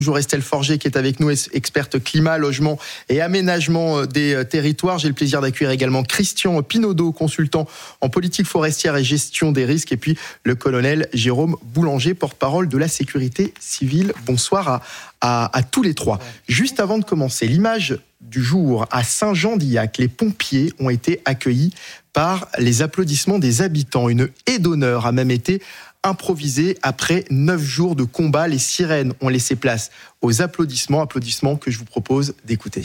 Bonjour Estelle Forget qui est avec nous, experte climat, logement et aménagement des territoires. J'ai le plaisir d'accueillir également Christian Pinaudot, consultant en politique forestière et gestion des risques. Et puis le colonel Jérôme Boulanger, porte-parole de la sécurité civile. Bonsoir à tous les trois. Juste avant de commencer, l'image du jour à Saint-Jean-d'Illac, les pompiers ont été accueillis par les applaudissements des habitants. Une haie d'honneur a même été improvisé après 9 jours de combat. Les sirènes ont laissé place aux applaudissements que je vous propose d'écouter.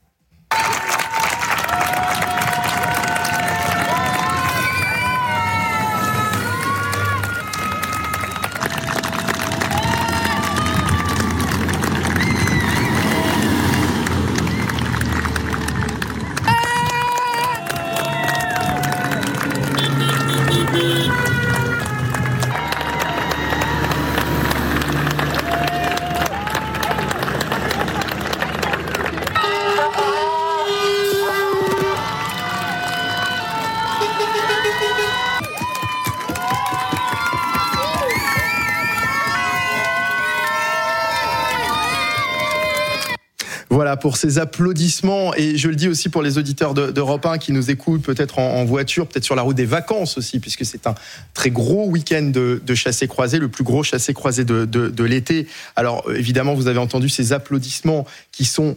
Voilà pour ces applaudissements, et je le dis aussi pour les auditeurs d'Europe 1 qui nous écoutent peut-être en voiture, peut-être sur la route des vacances aussi, puisque c'est un très gros week-end de chassé-croisé, le plus gros chassé-croisé de l'été. Alors évidemment, vous avez entendu ces applaudissements qui sont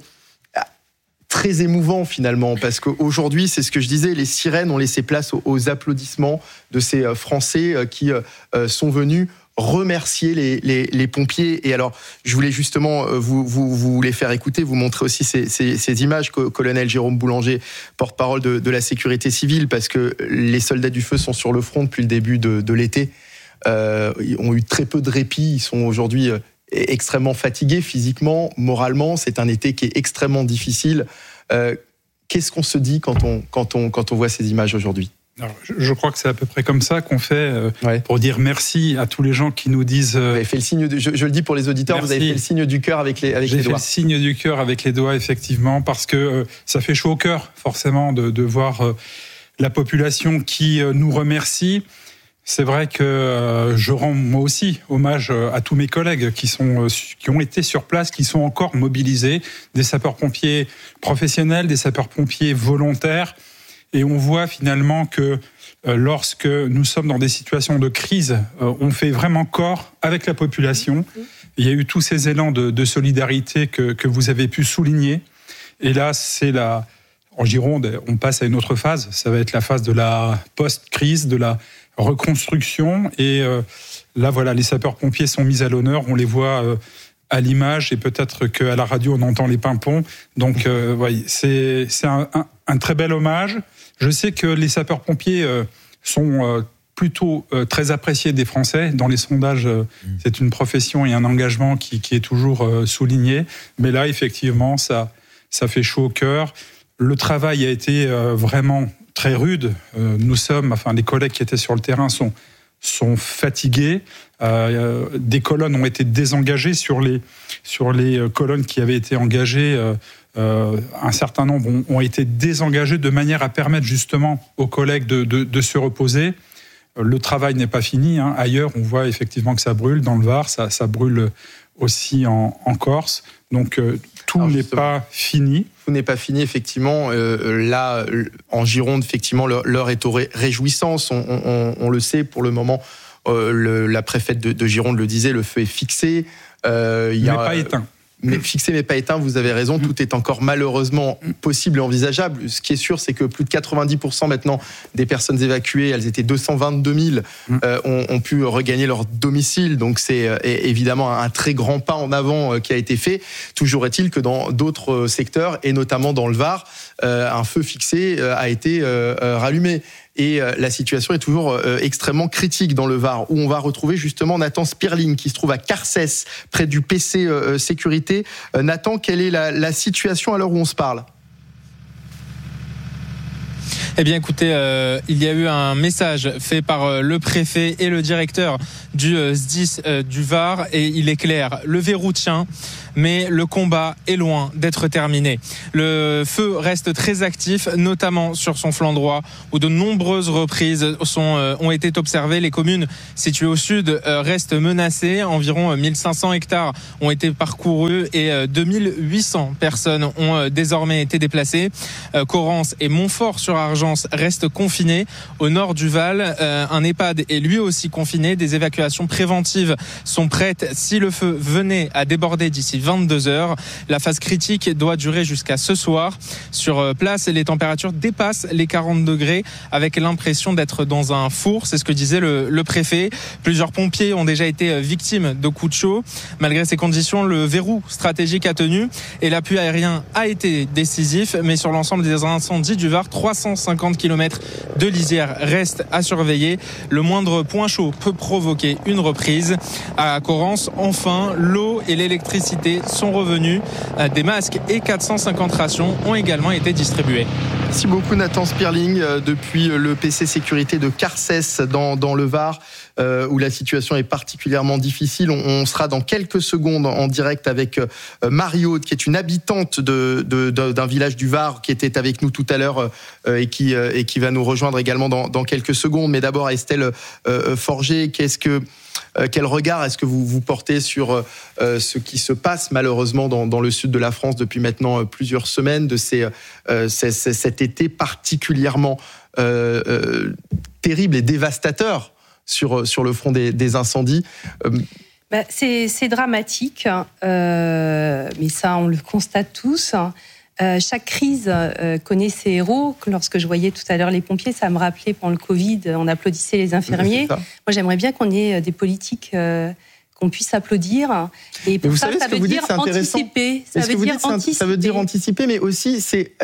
très émouvants finalement, parce qu'aujourd'hui, c'est ce que je disais, les sirènes ont laissé place aux applaudissements de ces Français qui sont venus remercier les pompiers. Et alors, je voulais justement vous les faire écouter, vous montrer aussi ces images, colonel Jérôme Boulanger, porte-parole de la sécurité civile, parce que les soldats du feu sont sur le front depuis le début de l'été. Ils ont eu très peu de répit, ils sont aujourd'hui extrêmement fatigués physiquement, moralement. C'est un été qui est extrêmement difficile. Qu'est-ce qu'on se dit quand on voit ces images aujourd'hui ? Alors, je crois que c'est à peu près comme ça qu'on fait pour dire merci à tous les gens qui nous disent... Vous avez fait le signe, je le dis pour les auditeurs, merci. Vous avez fait le signe du cœur avec les doigts. J'ai fait le signe du cœur avec les doigts, effectivement, parce que ça fait chaud au cœur, forcément, de voir la population qui nous remercie. C'est vrai que je rends moi aussi hommage à tous mes collègues qui ont été sur place, qui sont encore mobilisés, des sapeurs-pompiers professionnels, des sapeurs-pompiers volontaires. Et on voit finalement que lorsque nous sommes dans des situations de crise, on fait vraiment corps avec la population. Il y a eu tous ces élans de solidarité que vous avez pu souligner. Et là, en Gironde, on passe à une autre phase. Ça va être la phase de la post-crise, de la reconstruction. Et là, voilà, les sapeurs-pompiers sont mis à l'honneur. On les voit à l'image, et peut-être qu'à la radio, on entend les pimpons. Donc, c'est un très bel hommage. Je sais que les sapeurs-pompiers sont plutôt très appréciés des Français. Dans les sondages, c'est une profession et un engagement qui est toujours souligné. Mais là, effectivement, ça fait chaud au cœur. Le travail a été vraiment très rude. Les collègues qui étaient sur le terrain sont fatigués. Des colonnes ont été désengagées sur les colonnes qui avaient été engagées. Un certain nombre ont été désengagés de manière à permettre justement aux collègues de se reposer. Le travail n'est pas fini. Ailleurs, on voit effectivement que ça brûle. Dans le Var, ça brûle aussi en Corse. Donc, tout n'est pas fini. Tout n'est pas fini, effectivement. Là, en Gironde, effectivement, l'heure est aux réjouissances. On le sait, pour le moment, la préfète de Gironde le disait, le feu est fixé. Il n'est pas éteint. Mais fixé mais pas éteint, vous avez raison, tout est encore malheureusement possible et envisageable. Ce qui est sûr, c'est que plus de 90% maintenant des personnes évacuées, elles étaient 222 000, ont pu regagner leur domicile. Donc c'est évidemment un très grand pas en avant qui a été fait. Toujours est-il que dans d'autres secteurs, et notamment dans le Var, un feu fixé a été rallumé. Et la situation est toujours extrêmement critique dans le Var, où on va retrouver justement Nathan Spirling, qui se trouve à Carcès, près du PC Sécurité. Nathan, quelle est la situation à l'heure où on se parle ? Eh bien écoutez, il y a eu un message fait par le préfet et le directeur du SDIS du Var et il est clair, le verrou tient, mais le combat est loin d'être terminé. Le feu reste très actif, notamment sur son flanc droit, où de nombreuses reprises ont été observées. Les communes situées au sud restent menacées. Environ 1500 hectares ont été parcourus et 2800 personnes ont désormais été déplacées. Correns et Montfort-sur-Argence restent confinés. Au nord du Val, un EHPAD est lui aussi confiné. Des évacuations préventives sont prêtes si le feu venait à déborder d'ici 22 heures. La phase critique doit durer jusqu'à ce soir. Sur place, les températures dépassent les 40 degrés avec l'impression d'être dans un four. C'est ce que disait le préfet. Plusieurs pompiers ont déjà été victimes de coups de chaud. Malgré ces conditions, le verrou stratégique a tenu et l'appui aérien a été décisif. Mais sur l'ensemble des incendies du Var, 350 km de lisière restent à surveiller. Le moindre point chaud peut provoquer une reprise. À Correns, enfin, l'eau et l'électricité sont revenus. Des masques et 450 rations ont également été distribués. Merci beaucoup Nathan Spierling depuis le PC sécurité de Carcès dans le Var où la situation est particulièrement difficile. On sera dans quelques secondes en direct avec Marie-Aude qui est une habitante d'un village du Var qui était avec nous tout à l'heure et qui va nous rejoindre également dans quelques secondes. Mais d'abord Estelle Forget, quel regard est-ce que vous portez sur ce qui se passe malheureusement dans le sud de la France depuis maintenant plusieurs semaines, de cet été particulièrement terrible et dévastateur sur le front des incendies? C'est dramatique, mais ça on le constate tous. Chaque crise connaît ses héros. Lorsque je voyais tout à l'heure les pompiers, ça me rappelait pendant le Covid, on applaudissait les infirmiers. Moi, j'aimerais bien qu'on ait des politiques qu'on puisse applaudir. Et pour ça, ça veut dire anticiper. Ça veut dire anticiper, mais aussi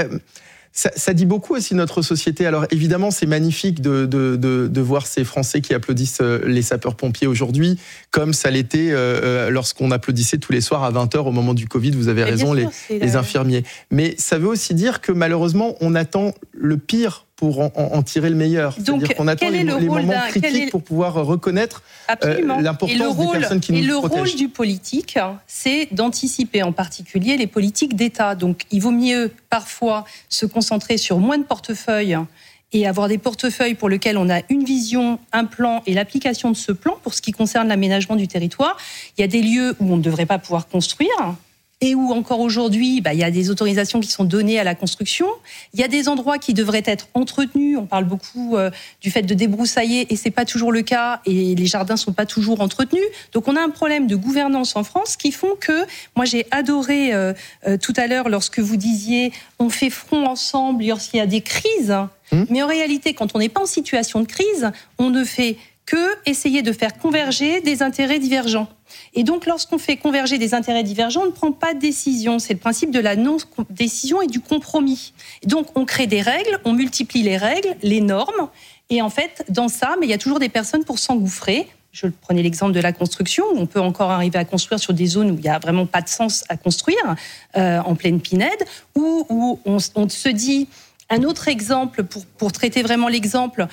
ça dit beaucoup aussi de notre société. Alors évidemment, c'est magnifique de voir ces Français qui applaudissent les sapeurs-pompiers aujourd'hui, comme ça l'était lorsqu'on applaudissait tous les soirs à 20h au moment du Covid, vous avez raison, les infirmiers. Mais ça veut aussi dire que malheureusement, on attend le pire pour en tirer le meilleur. C'est-à-dire qu'on attend les moments critiques pour pouvoir reconnaître l'importance des personnes qui nous protègent. Et le rôle du politique, c'est d'anticiper, en particulier les politiques d'État. Donc il vaut mieux parfois se concentrer sur moins de portefeuilles et avoir des portefeuilles pour lesquels on a une vision, un plan et l'application de ce plan pour ce qui concerne l'aménagement du territoire. Il y a des lieux où on ne devrait pas pouvoir construire. Et où encore aujourd'hui, il y a des autorisations qui sont données à la construction. Il y a des endroits qui devraient être entretenus. On parle beaucoup du fait de débroussailler et c'est pas toujours le cas. Et les jardins sont pas toujours entretenus. Donc on a un problème de gouvernance en France qui font que, moi j'ai adoré tout à l'heure lorsque vous disiez on fait front ensemble lorsqu'il y a des crises. Mais en réalité, quand on n'est pas en situation de crise, on ne fait que essayer de faire converger des intérêts divergents. Et donc, lorsqu'on fait converger des intérêts divergents, on ne prend pas de décision. C'est le principe de la non-décision et du compromis. Donc, on crée des règles, on multiplie les règles, les normes. Et en fait, dans ça, mais il y a toujours des personnes pour s'engouffrer. Je prenais l'exemple de la construction, où on peut encore arriver à construire sur des zones où il n'y a vraiment pas de sens à construire, en pleine pinède, où on se dit... Un autre exemple, pour traiter vraiment l'exemple,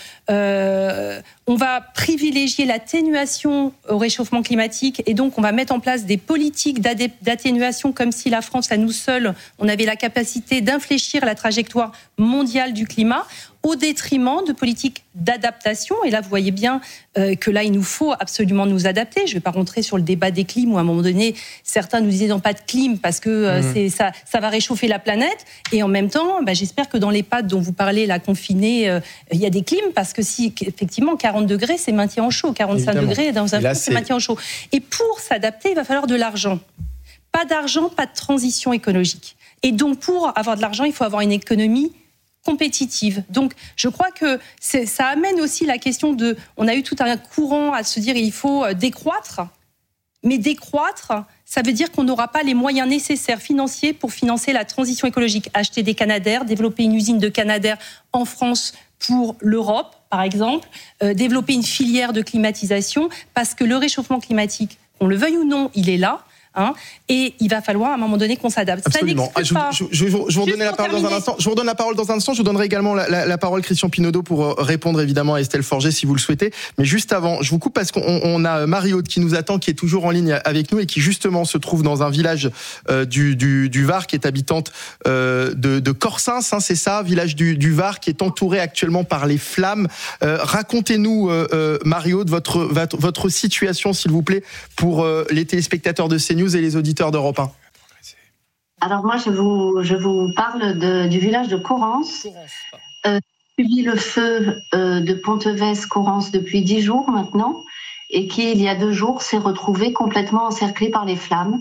on va privilégier l'atténuation au réchauffement climatique et donc on va mettre en place des politiques d'atténuation comme si la France, à nous seuls, on avait la capacité d'infléchir la trajectoire mondiale du climat au détriment de politiques d'adaptation. Et là, vous voyez bien que là, il nous faut absolument nous adapter. Je ne vais pas rentrer sur le débat des clims où à un moment donné, certains nous disaient non, pas de clim parce que ça va réchauffer la planète. Et en même temps, j'espère que dans les EHPAD dont vous parlez, là, confinés, il y a des clims parce que si, effectivement, 40 degrés, c'est maintien en chaud. 45 degrés dans un four, c'est maintien en chaud. Et pour s'adapter, il va falloir de l'argent. Pas d'argent, pas de transition écologique. Et donc, pour avoir de l'argent, il faut avoir une économie compétitive. Donc, je crois que ça amène aussi la question de... On a eu tout un courant à se dire il faut décroître, mais décroître, ça veut dire qu'on n'aura pas les moyens nécessaires financiers pour financer la transition écologique. Acheter des Canadair, développer une usine de Canadair en France pour l'Europe, par exemple, développer une filière de climatisation, parce que le réchauffement climatique, qu'on le veuille ou non, il est là. et il va falloir à un moment donné qu'on s'adapte. Absolument. Je vous redonner la parole dans un instant. Je vous redonne la parole dans un instant. Je vous donnerai également la parole, Christian Pinaudot, pour répondre évidemment à Estelle Forget si vous le souhaitez. Mais juste avant, je vous coupe parce qu'on a Marie-Aude qui nous attend, qui est toujours en ligne avec nous et qui justement se trouve dans un village du Var, qui est habitante de Corsins, c'est ça, village du Var, qui est entouré actuellement par les flammes. Racontez-nous, Marie-Aude, votre situation, s'il vous plaît, pour les téléspectateurs de CNews et les auditeurs d'Europe 1. Alors moi, je vous parle du village de Corrence. Suivi le feu de Pontevès-Corrence depuis 10 jours maintenant, et qui, il y a 2 jours, s'est retrouvé complètement encerclé par les flammes.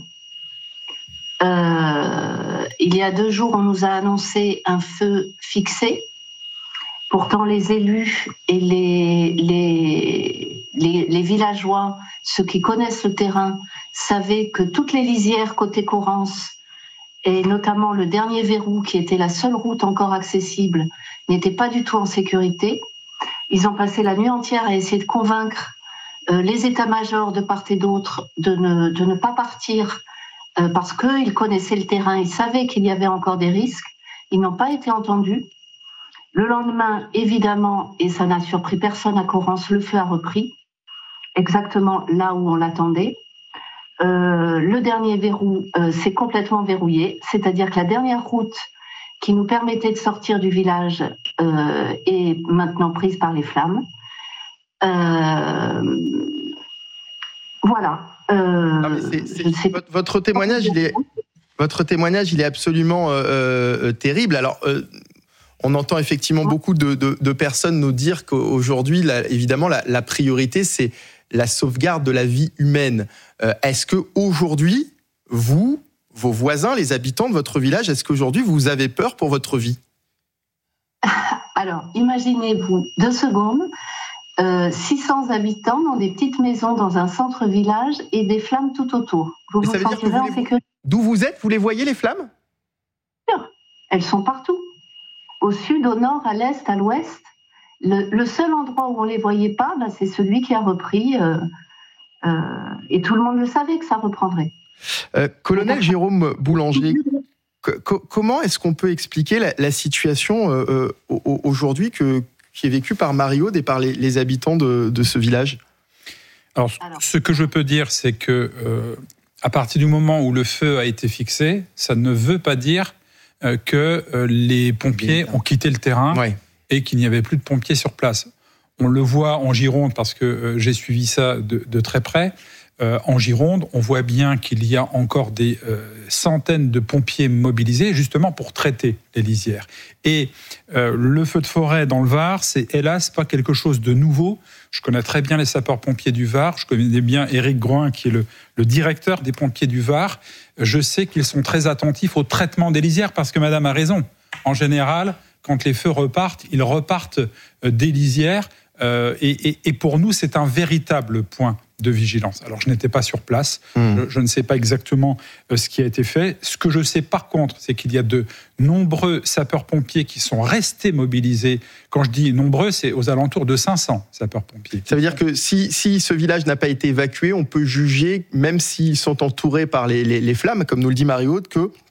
Il y a 2 jours, on nous a annoncé un feu fixé. Pourtant, les élus et les villageois, ceux qui connaissent le terrain, savaient que toutes les lisières côté Corrence, et notamment le dernier verrou, qui était la seule route encore accessible, n'étaient pas du tout en sécurité. Ils ont passé la nuit entière à essayer de convaincre les états-majors de part et d'autre de ne pas partir parce qu'ils connaissaient le terrain, ils savaient qu'il y avait encore des risques. Ils n'ont pas été entendus. Le lendemain, évidemment, et ça n'a surpris personne à Corrence, le feu a repris, exactement là où on l'attendait. Le dernier verrou s'est complètement verrouillé, c'est-à-dire que la dernière route qui nous permettait de sortir du village est maintenant prise par les flammes. Voilà. Votre témoignage, il est absolument terrible. Alors, on entend effectivement beaucoup de personnes nous dire qu'aujourd'hui, évidemment, la priorité, c'est la sauvegarde de la vie humaine. Est-ce qu'aujourd'hui, vos voisins, les habitants de votre village, est-ce qu'aujourd'hui, vous avez peur pour votre vie ? Alors, imaginez-vous 2 secondes, 600 habitants dans des petites maisons dans un centre-village et des flammes tout autour. Vous vous sentirez en sécurité. D'où vous êtes, vous les voyez, les flammes ? Elles sont partout. Au sud, au nord, à l'est, à l'ouest. Le seul endroit où on ne les voyait pas, c'est celui qui a repris. Et tout le monde le savait que ça reprendrait. Colonel Jérôme Boulanger, comment est-ce qu'on peut expliquer la situation aujourd'hui qui est vécue par Marie-Aude et par les habitants de ce village ? Alors, ce que je peux dire, c'est que à partir du moment où le feu a été fixé, ça ne veut pas dire que les pompiers ont quitté le terrain et qu'il n'y avait plus de pompiers sur place. On le voit en Gironde parce que j'ai suivi ça de très près. En Gironde, on voit bien qu'il y a encore des centaines de pompiers mobilisés justement pour traiter les lisières. Et le feu de forêt dans le Var, c'est hélas pas quelque chose de nouveau. Je connais très bien les sapeurs-pompiers du Var. Je connais bien Éric Groin, qui est le directeur des pompiers du Var. Je sais qu'ils sont très attentifs au traitement des lisières parce que madame a raison. En général, quand les feux repartent, ils repartent des lisières. Et pour nous, c'est un véritable point de vigilance. Alors, je n'étais pas sur place. Je ne sais pas exactement ce qui a été fait. Ce que je sais, par contre, c'est qu'il y a de nombreux sapeurs-pompiers qui sont restés mobilisés. Quand je dis nombreux, c'est aux alentours de 500 sapeurs-pompiers. Ça veut dire que si ce village n'a pas été évacué, on peut juger, même s'ils sont entourés par les flammes, comme nous le dit Marie-Aude,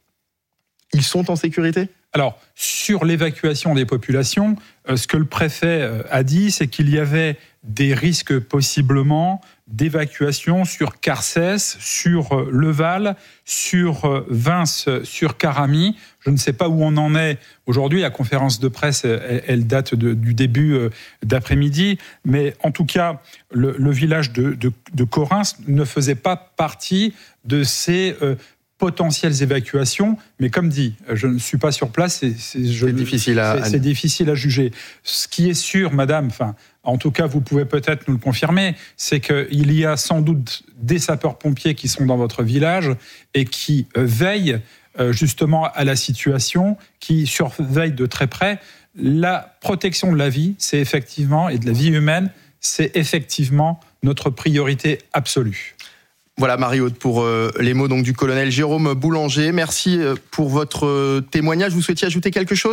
qu'ils sont en sécurité ? Alors, sur l'évacuation des populations, ce que le préfet a dit, c'est qu'il y avait des risques possiblement d'évacuation sur Carcès, sur Leval, sur Vins, sur Caramie. Je ne sais pas où on en est aujourd'hui. La conférence de presse, elle date du début d'après-midi. Mais en tout cas, le village de Correns ne faisait pas partie de ces potentielles évacuations, mais comme dit, je ne suis pas sur place, c'est difficile à juger. Ce qui est sûr, madame, en tout cas, vous pouvez peut-être nous le confirmer, c'est qu'il y a sans doute des sapeurs-pompiers qui sont dans votre village et qui veillent justement à la situation, qui surveillent de très près. La protection de la vie, c'est effectivement, et de la vie humaine, c'est effectivement notre priorité absolue. Voilà, Marie-Aude, pour les mots donc, du colonel Jérôme Boulanger. Merci pour votre témoignage. Vous souhaitiez ajouter quelque chose ?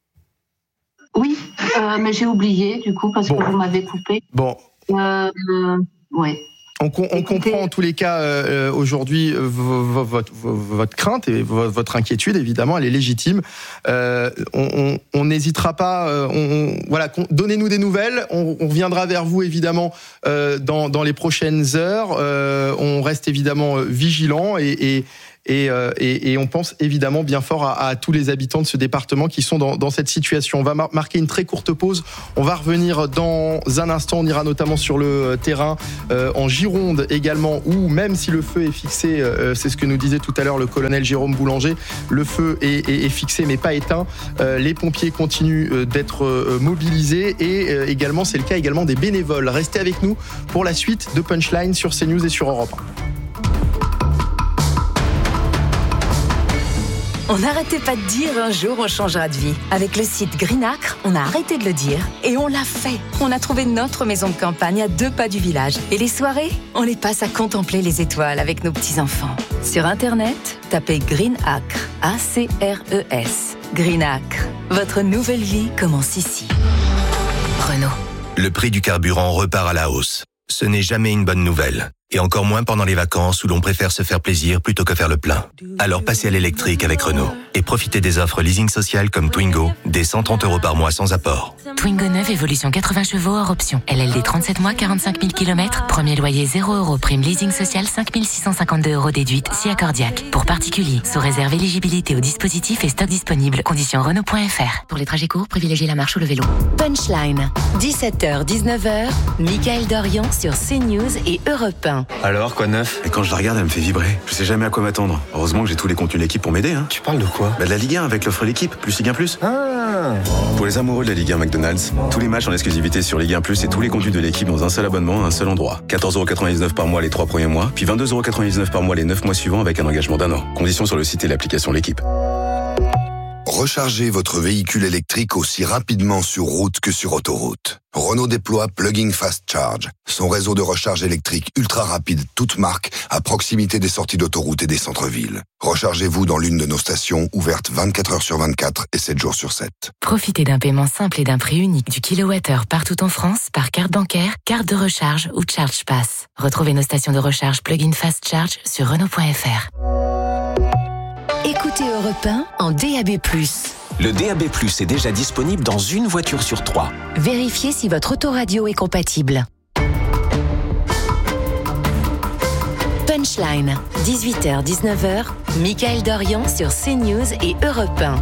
Oui, mais j'ai oublié, du coup, parce que vous m'avez coupé. Bon. Oui. On comprend en tous les cas aujourd'hui votre crainte et votre inquiétude, évidemment, elle est légitime. On n'hésitera pas. Donnez-nous des nouvelles. On reviendra vers vous évidemment dans les prochaines heures. On reste évidemment vigilant et on pense évidemment bien fort à tous les habitants de ce département qui sont dans cette situation. On va marquer une très courte pause. On va revenir dans un instant. On ira notamment sur le terrain en Gironde également, où même si le feu est fixé, c'est ce que nous disait tout à l'heure le colonel Jérôme Boulanger, le feu est fixé mais pas éteint. Les pompiers continuent d'être mobilisés et également c'est le cas également des bénévoles. Restez avec nous pour la suite de Punchline sur CNews et sur Europe 1. On n'arrêtait pas de dire un jour on changera de vie. Avec le site Greenacre, on a arrêté de le dire et on l'a fait. On a trouvé notre maison de campagne à 2 pas du village. Et les soirées, on les passe à contempler les étoiles avec nos petits-enfants. Sur Internet, tapez Greenacre, A-C-R-E-S. Greenacre, votre nouvelle vie commence ici. Renault. Le prix du carburant repart à la hausse. Ce n'est jamais une bonne nouvelle. Et encore moins pendant les vacances où l'on préfère se faire plaisir plutôt que faire le plein. Alors passez à l'électrique avec Renault. Et profitez des offres leasing social comme Twingo, dès 130 € par mois sans apport. Twingo 9, évolution 80 chevaux hors option. LLD 37 mois, 45 000 km. Premier loyer 0 €. Prime leasing social 5 652 € déduite, si accordiaque. Pour particuliers, sous réserve éligibilité au dispositif et stock disponible. Conditions Renault.fr. Pour les trajets courts, privilégiez la marche ou le vélo. Punchline. 17h, 19h. Mickaël Dorian sur CNews et Europe 1. Alors, quoi de neuf? Et quand je la regarde, elle me fait vibrer. Je sais jamais à quoi m'attendre. Heureusement que j'ai tous les contenus de l'équipe pour m'aider. Tu parles de quoi? De la Ligue 1 avec l'offre l'équipe, plus Ligue 1 plus. Pour les amoureux de la Ligue 1 McDonald's, tous les matchs en exclusivité sur Ligue 1 plus et tous les contenus de l'équipe dans un seul abonnement à un seul endroit. 14,99 € par mois les 3 premiers mois, puis 22,99 € par mois les 9 mois suivants avec un engagement d'1 an. Conditions sur le site et l'application L'équipe. Rechargez votre véhicule électrique aussi rapidement sur route que sur autoroute. Renault déploie Plug-in Fast Charge, son réseau de recharge électrique ultra rapide, toute marque, à proximité des sorties d'autoroute et des centres-villes. Rechargez-vous dans l'une de nos stations, ouvertes 24 heures sur 24 et 7 jours sur 7. Profitez d'un paiement simple et d'un prix unique du kilowattheure partout en France par carte bancaire, carte de recharge ou Charge Pass. Retrouvez nos stations de recharge Plug-in Fast Charge sur Renault.fr. Écoutez Europe 1 en DAB+. Le DAB+ est déjà disponible dans une voiture sur 3. Vérifiez si votre autoradio est compatible. Punchline, 18h-19h, Mickaël Dorian sur CNews et Europe 1.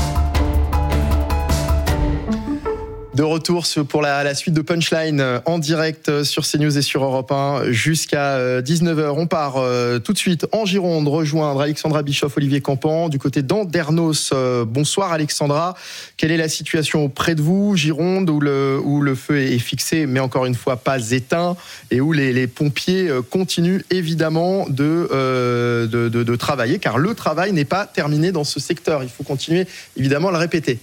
De retour pour la suite de Punchline en direct sur CNews et sur Europe 1 jusqu'à 19h. On part tout de suite en Gironde rejoindre Alexandra Bischoff, Olivier Campan du côté d'Andernos. Bonsoir Alexandra, quelle est la situation auprès de vous, Gironde, où le feu est fixé mais encore une fois pas éteint et où les pompiers continuent évidemment de travailler car le travail n'est pas terminé dans ce secteur. Il faut continuer évidemment à le répéter.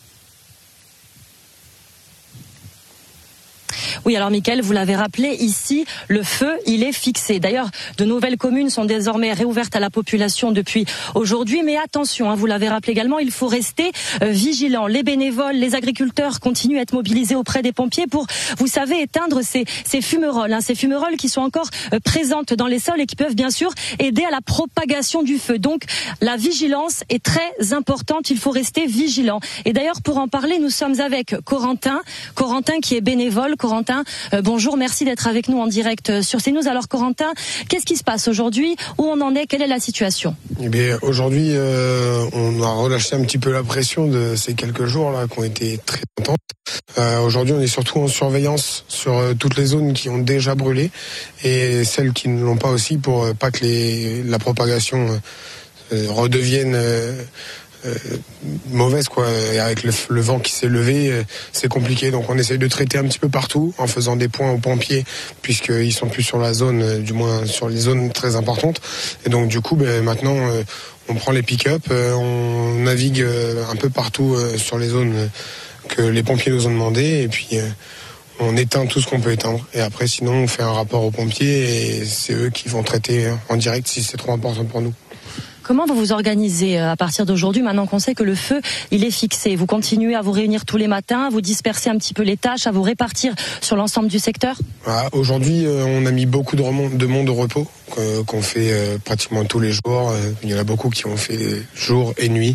Oui, alors Mickaël, vous l'avez rappelé, ici, le feu, il est fixé. D'ailleurs, de nouvelles communes sont désormais réouvertes à la population depuis aujourd'hui. Mais attention, vous l'avez rappelé également, il faut rester vigilant. Les bénévoles, les agriculteurs continuent à être mobilisés auprès des pompiers pour, vous savez, éteindre ces fumerolles. Ces fumerolles qui sont encore présentes dans les sols et qui peuvent bien sûr aider à la propagation du feu. Donc, la vigilance est très importante. Il faut rester vigilant. Et d'ailleurs, pour en parler, nous sommes avec Corentin qui est bénévole. Corentin, bonjour, merci d'être avec nous en direct sur CNews. Alors Corentin, qu'est-ce qui se passe aujourd'hui? Où on en est? Quelle est la situation? Eh bien, aujourd'hui, on a relâché un petit peu la pression de ces quelques jours là qui ont été très intenses. Aujourd'hui, on est surtout en surveillance sur toutes les zones qui ont déjà brûlé et celles qui ne l'ont pas aussi pour pas que la propagation redevienne mauvaise quoi. Et avec le vent qui s'est levé, c'est compliqué. Donc on essaye de traiter un petit peu partout en faisant des points aux pompiers puisqu'ils sont plus sur la zone, du moins sur les zones très importantes. Et donc du coup, maintenant on prend les pick-up, on navigue un peu partout sur les zones que les pompiers nous ont demandé et puis on éteint tout ce qu'on peut éteindre. Et après, sinon, on fait un rapport aux pompiers et c'est eux qui vont traiter en direct si c'est trop important pour nous. Comment vous vous organisez à partir d'aujourd'hui, maintenant qu'on sait que le feu, il est fixé? Vous continuez à vous réunir tous les matins, à vous disperser un petit peu les tâches, à vous répartir sur l'ensemble du secteur? Aujourd'hui, on a mis beaucoup de monde au repos, qu'on fait pratiquement tous les jours. Il y en a beaucoup qui ont fait jour et nuit.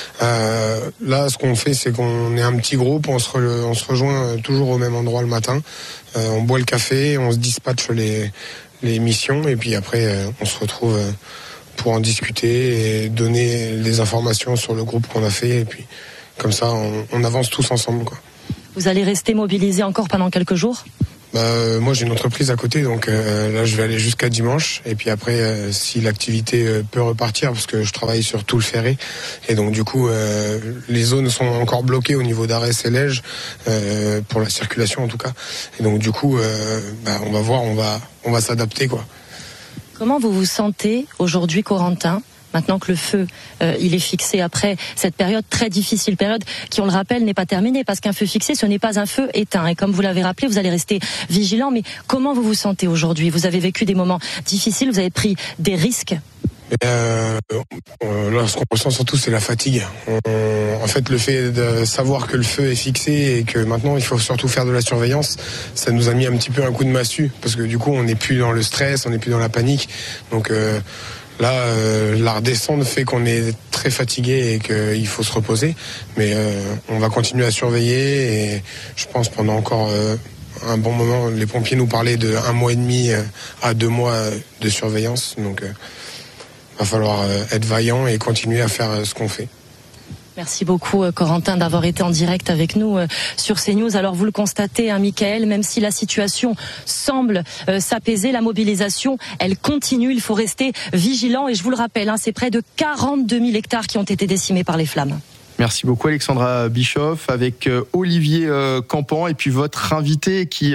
Là, ce qu'on fait, c'est qu'on est un petit groupe, on se rejoint toujours au même endroit le matin. On boit le café, on se dispatche les missions, et puis après, on se retrouve pour en discuter et donner les informations sur le groupe qu'on a fait, et puis comme ça on avance tous ensemble, quoi. Vous allez rester mobilisé encore pendant quelques jours? Moi j'ai une entreprise à côté, donc là je vais aller jusqu'à dimanche, et puis après si l'activité peut repartir, parce que je travaille sur tout le ferré, et donc du coup les zones sont encore bloquées au niveau d'Arès et Lège, pour la circulation en tout cas, et donc du coup on va voir, on va s'adapter, quoi. Comment vous vous sentez aujourd'hui, Corentin, maintenant que le feu il est fixé après cette période très difficile, période qui, on le rappelle, n'est pas terminée, parce qu'un feu fixé, ce n'est pas un feu éteint. Et comme vous l'avez rappelé, vous allez rester vigilant. Mais comment vous vous sentez aujourd'hui? Vous avez vécu des moments difficiles, vous avez pris des risques. Là, ce qu'on ressent surtout, c'est la fatigue. En fait, le fait de savoir que le feu est fixé et que maintenant il faut surtout faire de la surveillance, ça nous a mis un petit peu un coup de massue, parce que du coup on n'est plus dans le stress, on n'est plus dans la panique. Donc là, la redescente fait qu'on est très fatigué et qu'il faut se reposer. Mais on va continuer à surveiller, et je pense pendant encore un bon moment. Les pompiers nous parlaient de 1 mois et demi à 2 mois de surveillance. Donc va falloir être vaillant et continuer à faire ce qu'on fait. Merci beaucoup, Corentin, d'avoir été en direct avec nous sur CNews. Alors, vous le constatez, hein, Mickaël, même si la situation semble s'apaiser, la mobilisation, elle continue. Il faut rester vigilant. Et je vous le rappelle, hein, c'est près de 42 000 hectares qui ont été décimés par les flammes. Merci beaucoup, Alexandra Bischoff, avec Olivier Campan, et puis votre invité qui,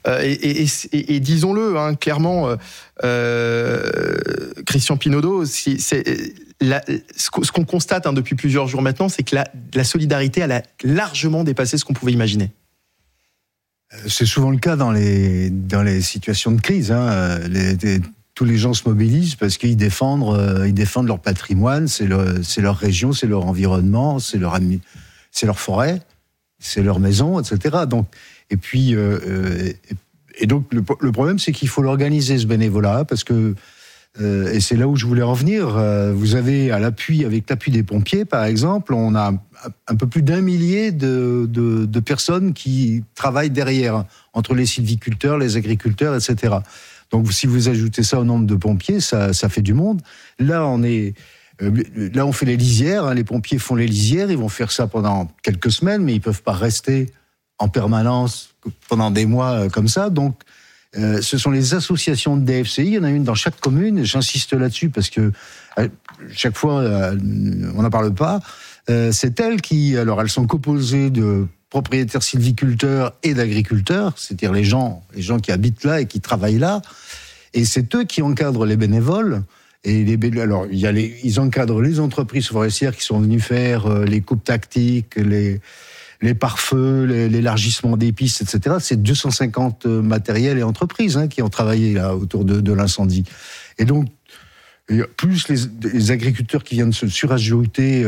et disons-le hein, clairement, Christian Pinaudot, ce qu'on constate hein, depuis plusieurs jours maintenant, c'est que la solidarité elle a largement dépassé ce qu'on pouvait imaginer. C'est souvent le cas dans les situations de crise. Hein. Tous les gens se mobilisent parce qu'ils défendent leur patrimoine, c'est leur région, c'est leur environnement, c'est leur forêt, c'est leur maison, etc. Donc, donc le problème, c'est qu'il faut l'organiser, ce bénévolat, parce que et c'est là où je voulais en venir. Vous avez avec l'appui des pompiers, par exemple, on a un peu plus d'1 millier de personnes qui travaillent derrière, entre les sylviculteurs, les agriculteurs, etc. Donc, si vous ajoutez ça au nombre de pompiers, ça fait du monde. Là, on fait les lisières. Hein, les pompiers font les lisières. Ils vont faire ça pendant quelques semaines, mais ils peuvent pas rester en permanence pendant des mois comme ça. Donc, ce sont les associations de DFCI. Il y en a une dans chaque commune. J'insiste là-dessus parce que chaque fois, on n'en parle pas. C'est elles elles sont composées de propriétaires sylviculteurs et d'agriculteurs, c'est-à-dire les gens qui habitent là et qui travaillent là, et c'est eux qui encadrent les bénévoles. Et ils encadrent les entreprises forestières qui sont venues faire les coupes tactiques, les pare-feux, l'élargissement des pistes, etc. C'est 250 matériels et entreprises hein, qui ont travaillé là autour de l'incendie. Et donc, plus les agriculteurs qui viennent se surajouter,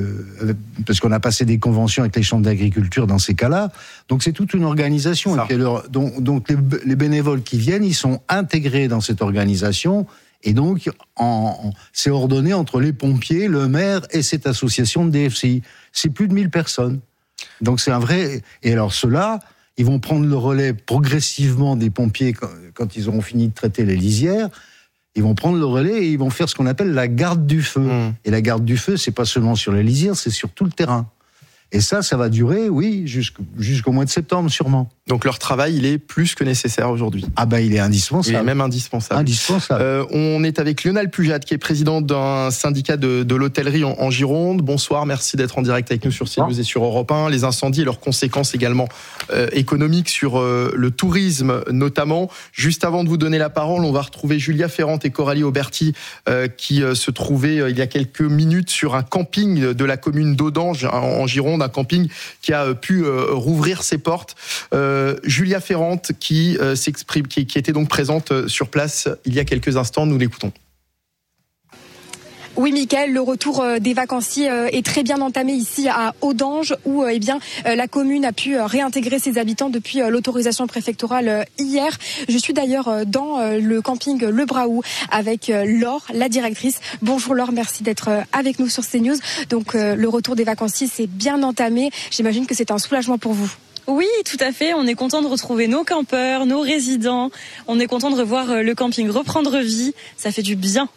parce qu'on a passé des conventions avec les chambres d'agriculture dans ces cas-là. Donc c'est toute une organisation. Donc les bénévoles qui viennent, ils sont intégrés dans cette organisation, et donc c'est ordonné entre les pompiers, le maire et cette association de DFCI. C'est plus de 1000 personnes. Donc c'est un vrai... Et alors ceux-là, ils vont prendre le relais progressivement des pompiers quand ils auront fini de traiter les lisières. Ils vont prendre le relais et ils vont faire ce qu'on appelle la garde du feu. Et la garde du feu, c'est pas seulement sur les lisières, c'est sur tout le terrain. Et ça va durer, oui, jusqu'au mois de septembre, sûrement. Donc leur travail, il est plus que nécessaire aujourd'hui. Ah ben, il est indispensable. Il est même indispensable. On est avec Lionel Pujade, qui est président d'un syndicat de l'hôtellerie en Gironde. Bonsoir, merci d'être en direct avec nous sur CNews et sur Europe 1. Les incendies et leurs conséquences également économiques sur le tourisme notamment. Juste avant de vous donner la parole, on va retrouver Julia Ferrante et Coralie Auberti qui se trouvaient il y a quelques minutes sur un camping de la commune d'Audange en Gironde, un camping qui a pu rouvrir ses portes. Julia Ferrante qui s'exprime, qui était donc présente sur place il y a quelques instants, nous l'écoutons. Oui, Mickaël, le retour des vacanciers est très bien entamé ici à Audange, où la commune a pu réintégrer ses habitants depuis l'autorisation préfectorale hier. Je suis d'ailleurs dans le camping Le Braou avec Laure, la directrice. Bonjour Laure, merci d'être avec nous sur CNews. Donc le retour des vacanciers s'est bien entamé. J'imagine que c'est un soulagement pour vous. Oui, tout à fait. On est content de retrouver nos campeurs, nos résidents. On est content de revoir le camping reprendre vie. Ça fait du bien.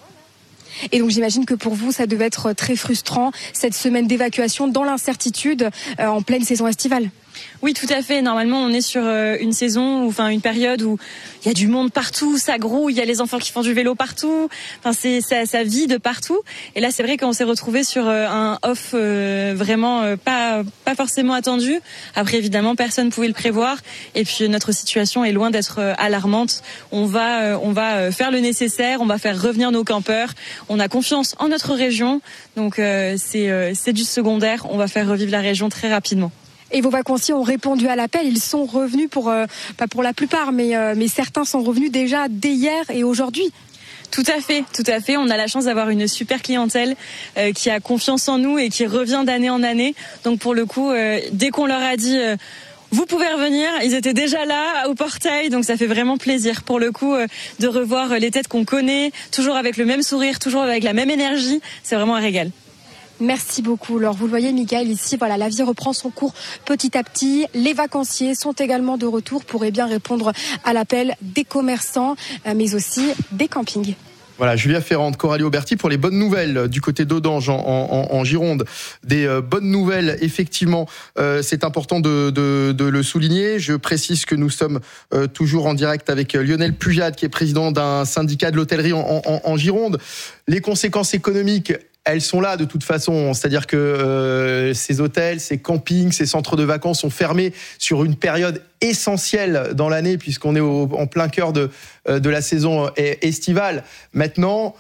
Et donc j'imagine que pour vous, ça devait être très frustrant, cette semaine d'évacuation dans l'incertitude en pleine saison estivale. Oui, tout à fait. Normalement, on est sur une saison, une période où il y a du monde partout, ça grouille, il y a les enfants qui font du vélo partout. Ça vit de partout. Et là, c'est vrai qu'on s'est retrouvé sur un off vraiment pas forcément attendu. Après, évidemment, personne ne pouvait le prévoir. Et puis, notre situation est loin d'être alarmante. On va faire le nécessaire. On va faire revenir nos campeurs. On a confiance en notre région. Donc, c'est du secondaire. On va faire revivre la région très rapidement. Et vos vacanciers ont répondu à l'appel. Ils sont revenus pas pour la plupart, mais certains sont revenus déjà dès hier et aujourd'hui. Tout à fait. On a la chance d'avoir une super clientèle qui a confiance en nous et qui revient d'année en année. Donc pour le coup, dès qu'on leur a dit vous pouvez revenir, ils étaient déjà là au portail, donc ça fait vraiment plaisir pour le coup de revoir les têtes qu'on connaît, toujours avec le même sourire, toujours avec la même énergie. C'est vraiment un régal. Merci beaucoup. Alors vous le voyez, Mickaël, ici, la vie reprend son cours petit à petit. Les vacanciers sont également de retour pour répondre à l'appel des commerçants, mais aussi des campings. Voilà, Julia Ferrand, Coralie Auberti pour les bonnes nouvelles du côté d'Audange en Gironde. Des bonnes nouvelles, effectivement, c'est important de le souligner. Je précise que nous sommes toujours en direct avec Lionel Pujade, qui est président d'un syndicat de l'hôtellerie en Gironde. Les conséquences économiques, elles sont là de toute façon, c'est-à-dire que ces hôtels, ces campings, ces centres de vacances sont fermés sur une période essentielle dans l'année puisqu'on est en plein cœur de la saison estivale. Maintenant,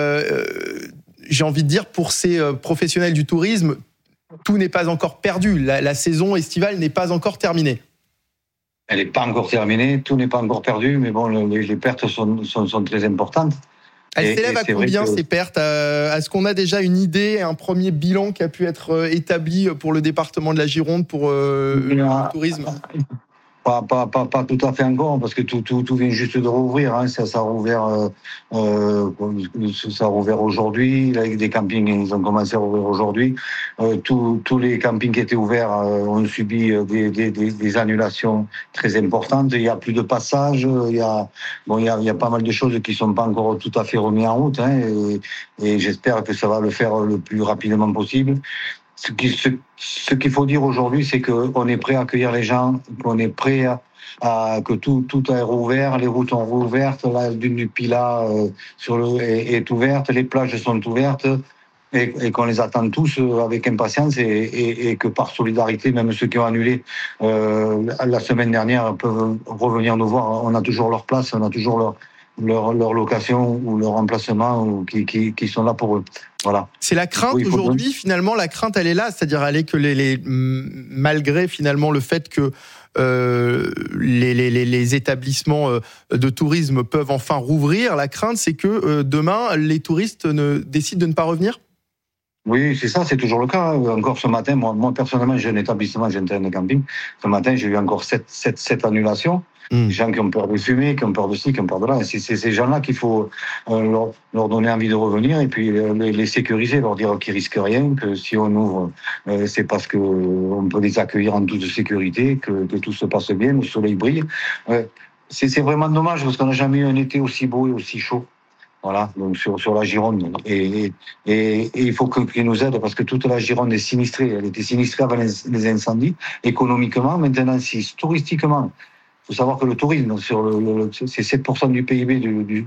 j'ai envie de dire pour ces professionnels du tourisme, tout n'est pas encore perdu. La saison estivale n'est pas encore terminée. Elle n'est pas encore terminée, tout n'est pas encore perdu, mais bon, les pertes sont très importantes. Elles s'élèvent à combien ces pertes ? Est-ce qu'on a déjà une idée, un premier bilan qui a pu être établi pour le département de la Gironde pour le tourisme ? Pas tout à fait encore, parce que tout vient juste de rouvrir. Hein. Ça a rouvert aujourd'hui. Là, des campings, ils ont commencé à rouvrir aujourd'hui. Tous les campings qui étaient ouverts ont subi des annulations très importantes. Il y a plus de passages. Il y a pas mal de choses qui sont pas encore tout à fait remises en route. Hein, et j'espère que ça va le faire le plus rapidement possible. Ce qu'il faut dire aujourd'hui, c'est qu'on est prêt à accueillir les gens, qu'on est prêt à que tout est rouvert, les routes sont rouvertes, la dune du Pilat est ouverte, les plages sont ouvertes, et qu'on les attend tous avec impatience, et que par solidarité, même ceux qui ont annulé la semaine dernière peuvent revenir nous voir. On a toujours leur place, on a toujours leur location ou leur emplacement ou qui sont là pour eux. Voilà. C'est la crainte aujourd'hui, finalement, la crainte elle est là, c'est-à-dire elle est que malgré finalement le fait que les établissements de tourisme peuvent enfin rouvrir, la crainte c'est que demain les touristes décident de ne pas revenir. Oui, c'est ça, c'est toujours le cas. Encore ce matin, moi personnellement, j'ai un établissement, j'ai un terrain de camping. Ce matin, j'ai eu encore 7 annulations. Des gens qui ont peur de fumer, qui ont peur de ci, qui ont peur de là. C'est ces gens-là qu'il faut leur donner envie de revenir et puis les sécuriser, leur dire qu'ils risquent rien, que si on ouvre, c'est parce que on peut les accueillir en toute sécurité, que tout se passe bien, le soleil brille. C'est vraiment dommage parce qu'on n'a jamais eu un été aussi beau et aussi chaud. Voilà, donc sur la Gironde. Et il faut qu'ils nous aident parce que toute la Gironde est sinistrée. Elle était sinistrée avant les incendies, économiquement, maintenant touristiquement. Il faut savoir que le tourisme, c'est 7% du PIB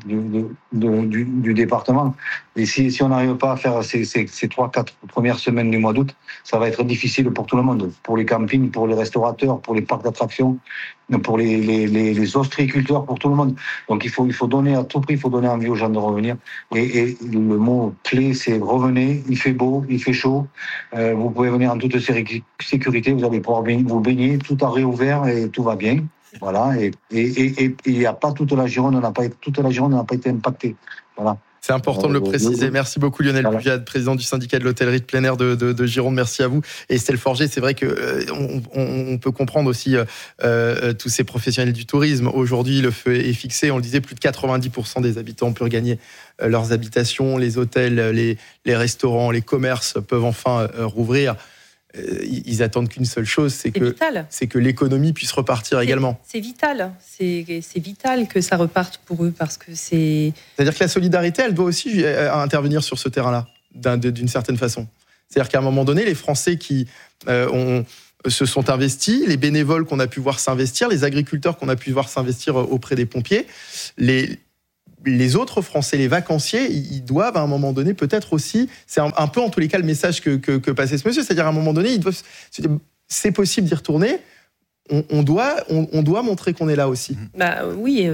du département. Et si on n'arrive pas à faire ces 3-4 premières semaines du mois d'août, ça va être difficile pour tout le monde. Pour les campings, pour les restaurateurs, pour les parcs d'attractions, pour les ostréiculteurs, pour tout le monde. Donc il faut donner à tout prix, il faut donner envie aux gens de revenir. Et le mot clé, c'est revenez, il fait beau, il fait chaud. Vous pouvez venir en toute sécurité, vous allez pouvoir vous baigner, tout a réouvert et tout va bien. Voilà, et il n'y a pas toute la Gironde n'a pas été impactée. Voilà. C'est important de le préciser. Merci beaucoup Lionel Puviat, président du syndicat de l'hôtellerie de plein air de Gironde. Merci à vous. Et Estelle Forget, c'est vrai que on peut comprendre aussi tous ces professionnels du tourisme. Aujourd'hui, le feu est fixé. On le disait, plus de 90% des habitants ont pu regagner leurs habitations. Les hôtels, les restaurants, les commerces peuvent enfin rouvrir. Ils attendent qu'une seule chose, c'est que l'économie puisse repartir également. C'est vital. C'est vital que ça reparte pour eux parce que c'est... C'est-à-dire que la solidarité, elle doit aussi intervenir sur ce terrain-là, d'une certaine façon. C'est-à-dire qu'à un moment donné, les Français qui se sont investis, les bénévoles qu'on a pu voir s'investir, les agriculteurs qu'on a pu voir s'investir auprès des pompiers, les autres Français, les vacanciers, ils doivent à un moment donné peut-être aussi, c'est un peu en tous les cas le message que passait ce monsieur, c'est-à-dire à un moment donné, ils doivent se dire, c'est possible d'y retourner, on doit montrer qu'on est là aussi. Bah oui,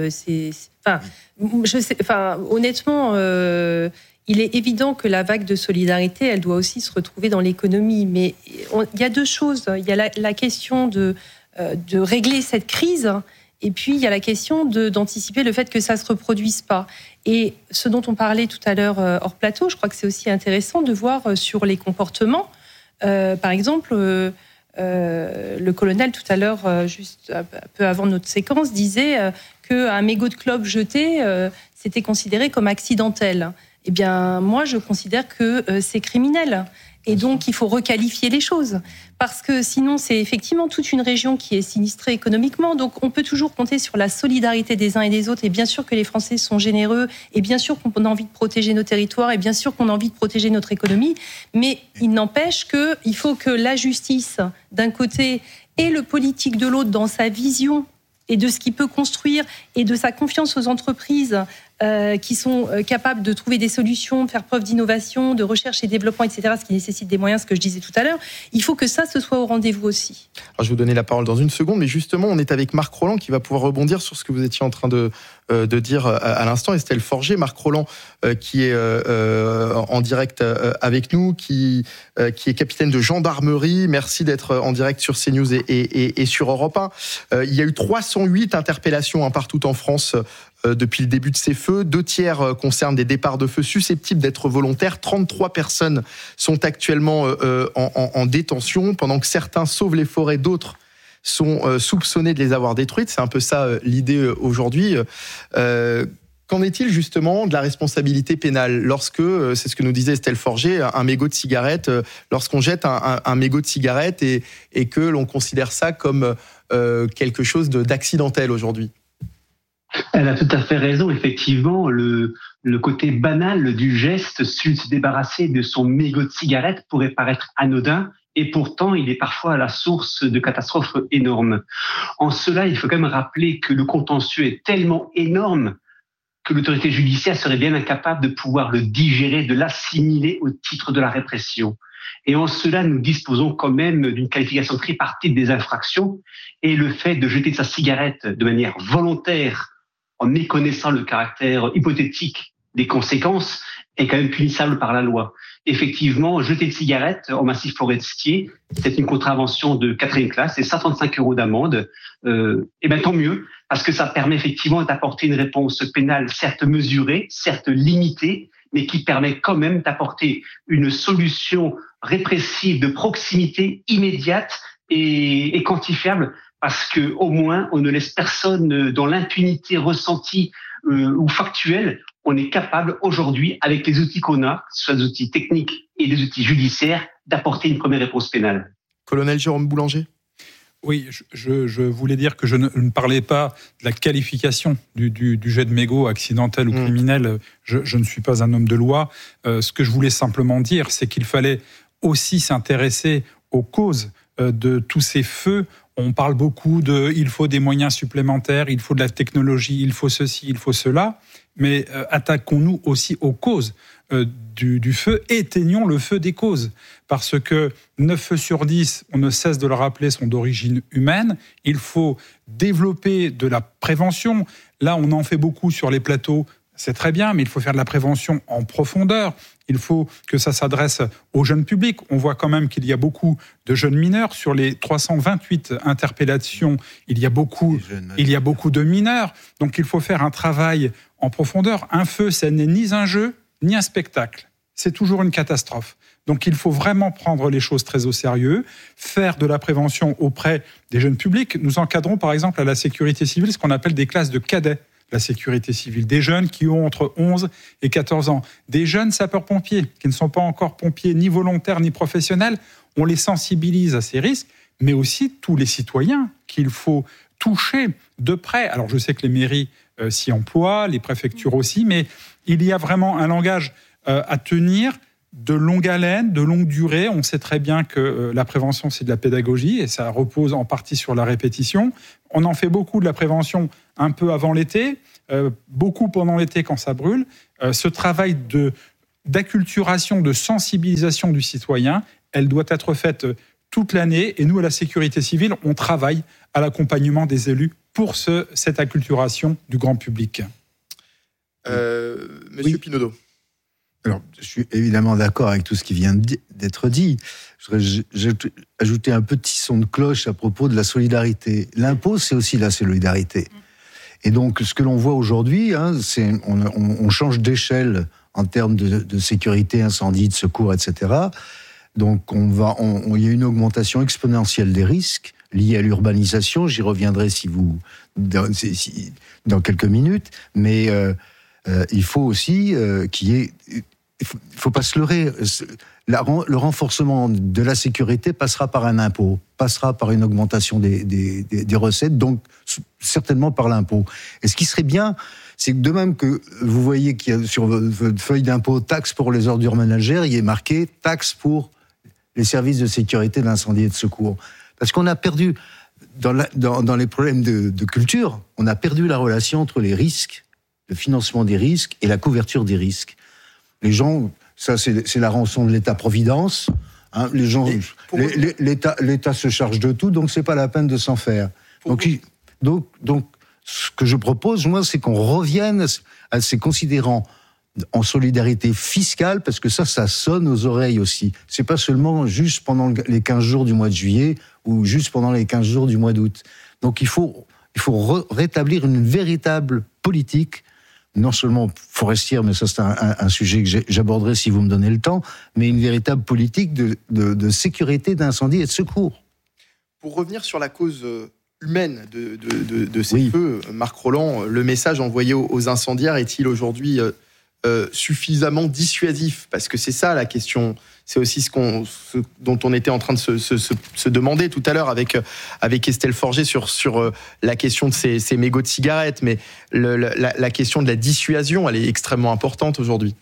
honnêtement, il est évident que la vague de solidarité, elle doit aussi se retrouver dans l'économie, mais il y a deux choses. Il y a la question de régler cette crise. Et puis, il y a la question d'anticiper le fait que ça ne se reproduise pas. Et ce dont on parlait tout à l'heure hors plateau, je crois que c'est aussi intéressant de voir sur les comportements. Par exemple, le colonel, tout à l'heure, juste un peu avant notre séquence, disait qu'un mégot de clope jeté, c'était considéré comme accidentel. Eh bien, moi, je considère que c'est criminel. Et donc, il faut requalifier les choses. Parce que sinon, c'est effectivement toute une région qui est sinistrée économiquement. Donc, on peut toujours compter sur la solidarité des uns et des autres. Et bien sûr que les Français sont généreux. Et bien sûr qu'on a envie de protéger nos territoires. Et bien sûr qu'on a envie de protéger notre économie. Mais il n'empêche qu'il faut que la justice, d'un côté, et le politique de l'autre, dans sa vision et de ce qu'il peut construire et de sa confiance aux entreprises qui sont capables de trouver des solutions, de faire preuve d'innovation, de recherche et développement, etc., ce qui nécessite des moyens, ce que je disais tout à l'heure, il faut que ça, ce soit au rendez-vous aussi. Alors, je vais vous donner la parole dans une seconde, mais justement, on est avec Marc Rolland qui va pouvoir rebondir sur ce que vous étiez en train de dire à l'instant. Estelle Forget, Marc Rolland qui est en direct avec nous, qui est capitaine de gendarmerie. Merci d'être en direct sur CNews et sur Europe 1. Il y a eu 308 interpellations partout en France depuis le début de ces feux. 2/3 concernent des départs de feu susceptibles d'être volontaires. 33 personnes sont actuellement en détention, pendant que certains sauvent les forêts, d'autres sont soupçonnés de les avoir détruites. C'est un peu ça l'idée aujourd'hui. Qu'en est-il justement de la responsabilité pénale lorsque, c'est ce que nous disait Estelle Forget, un mégot de cigarette, lorsqu'on jette un mégot de cigarette et que l'on considère ça comme quelque chose d'accidentel aujourd'hui? Elle a tout à fait raison. Effectivement, le côté banal du geste, se débarrasser de son mégot de cigarette, pourrait paraître anodin. Et pourtant, il est parfois à la source de catastrophes énormes. En cela, il faut quand même rappeler que le contentieux est tellement énorme que l'autorité judiciaire serait bien incapable de pouvoir le digérer, de l'assimiler au titre de la répression. Et en cela, nous disposons quand même d'une qualification tripartite des infractions. Et le fait de jeter sa cigarette de manière volontaire, en méconnaissant le caractère hypothétique des conséquences, est quand même punissable par la loi. Effectivement, jeter de cigarettes en massif forestier, c'est une contravention de 4e classe et 135 € d'amende. Et bien tant mieux, parce que ça permet effectivement d'apporter une réponse pénale certes mesurée, certes limitée, mais qui permet quand même d'apporter une solution répressive de proximité immédiate et quantifiable, parce que au moins on ne laisse personne dans l'impunité ressentie ou factuelle. On est capable aujourd'hui, avec les outils qu'on a, que ce soit des outils techniques et des outils judiciaires, d'apporter une première réponse pénale. Colonel Jérôme Boulanger. Oui, je voulais dire que je ne parlais pas de la qualification du jet de mégot accidentel ou criminel. Je ne suis pas un homme de loi. Ce que je voulais simplement dire, c'est qu'il fallait aussi s'intéresser aux causes de tous ces feux. On parle beaucoup il faut des moyens supplémentaires, il faut de la technologie, il faut ceci, il faut cela. Mais attaquons-nous aussi aux causes du feu, éteignons le feu des causes. Parce que 9 feux sur 10, on ne cesse de le rappeler, sont d'origine humaine. Il faut développer de la prévention. Là, on en fait beaucoup sur les plateaux, c'est très bien, mais il faut faire de la prévention en profondeur. Il faut que ça s'adresse au jeune public. On voit quand même qu'il y a beaucoup de jeunes mineurs. Sur les 328 interpellations, il y a beaucoup de mineurs. Donc il faut faire un travail en profondeur. Un feu, ça n'est ni un jeu, ni un spectacle. C'est toujours une catastrophe. Donc il faut vraiment prendre les choses très au sérieux, faire de la prévention auprès des jeunes publics. Nous encadrons par exemple à la sécurité civile ce qu'on appelle des classes de cadets, la sécurité civile, des jeunes qui ont entre 11 et 14 ans, des jeunes sapeurs-pompiers qui ne sont pas encore pompiers ni volontaires ni professionnels. On les sensibilise à ces risques, mais aussi tous les citoyens qu'il faut toucher de près. Alors je sais que les mairies s'y emploient, les préfectures aussi, mais il y a vraiment un langage à tenir de longue haleine, de longue durée. On sait très bien que la prévention, c'est de la pédagogie et ça repose en partie sur la répétition. On en fait beaucoup de la prévention un peu avant l'été, beaucoup pendant l'été quand ça brûle. Ce travail d'acculturation, de sensibilisation du citoyen, elle doit être faite toute l'année. Et nous, à la sécurité civile, on travaille à l'accompagnement des élus pour cette acculturation du grand public. Monsieur Pinaudot. Alors, je suis évidemment d'accord avec tout ce qui vient d'être dit. J'ai ajouté un petit son de cloche à propos de la solidarité. L'impôt, c'est aussi la solidarité. Et donc, ce que l'on voit aujourd'hui, c'est on change d'échelle en termes de sécurité, incendie, de secours, etc. Donc, il y a une augmentation exponentielle des risques liés à l'urbanisation. J'y reviendrai dans quelques minutes. Mais il faut aussi qu'il y ait... Il ne faut pas se leurrer. Le renforcement de la sécurité passera par un impôt, passera par une augmentation des recettes, donc certainement par l'impôt. Et ce qui serait bien, c'est que de même que vous voyez qu'il y a sur votre feuille d'impôt taxe pour les ordures ménagères, il y est marqué taxe pour les services de sécurité d'incendie et de secours. Parce qu'on a perdu, dans les problèmes de culture, on a perdu la relation entre les risques, le financement des risques et la couverture des risques. Les gens, ça c'est la rançon de l'État-providence. Les gens, l'État se charge de tout, donc c'est pas la peine de s'en faire. Donc, ce que je propose, moi, c'est qu'on revienne à ces considérants en solidarité fiscale, parce que ça sonne aux oreilles aussi. C'est pas seulement juste pendant les 15 jours du mois de juillet ou juste pendant les 15 jours du mois d'août. Donc il faut rétablir une véritable politique, non seulement forestière, mais ça c'est un sujet que j'aborderai si vous me donnez le temps, mais une véritable politique de sécurité, d'incendie et de secours. Pour revenir sur la cause humaine de ces feux, Marc Rolland, le message envoyé aux incendiaires est-il aujourd'hui suffisamment dissuasif? Parce que c'est ça la question. C'est aussi ce dont on était en train de se demander tout à l'heure avec Estelle Forget sur la question de ces mégots de cigarettes. Mais la question de la dissuasion, elle est extrêmement importante aujourd'hui.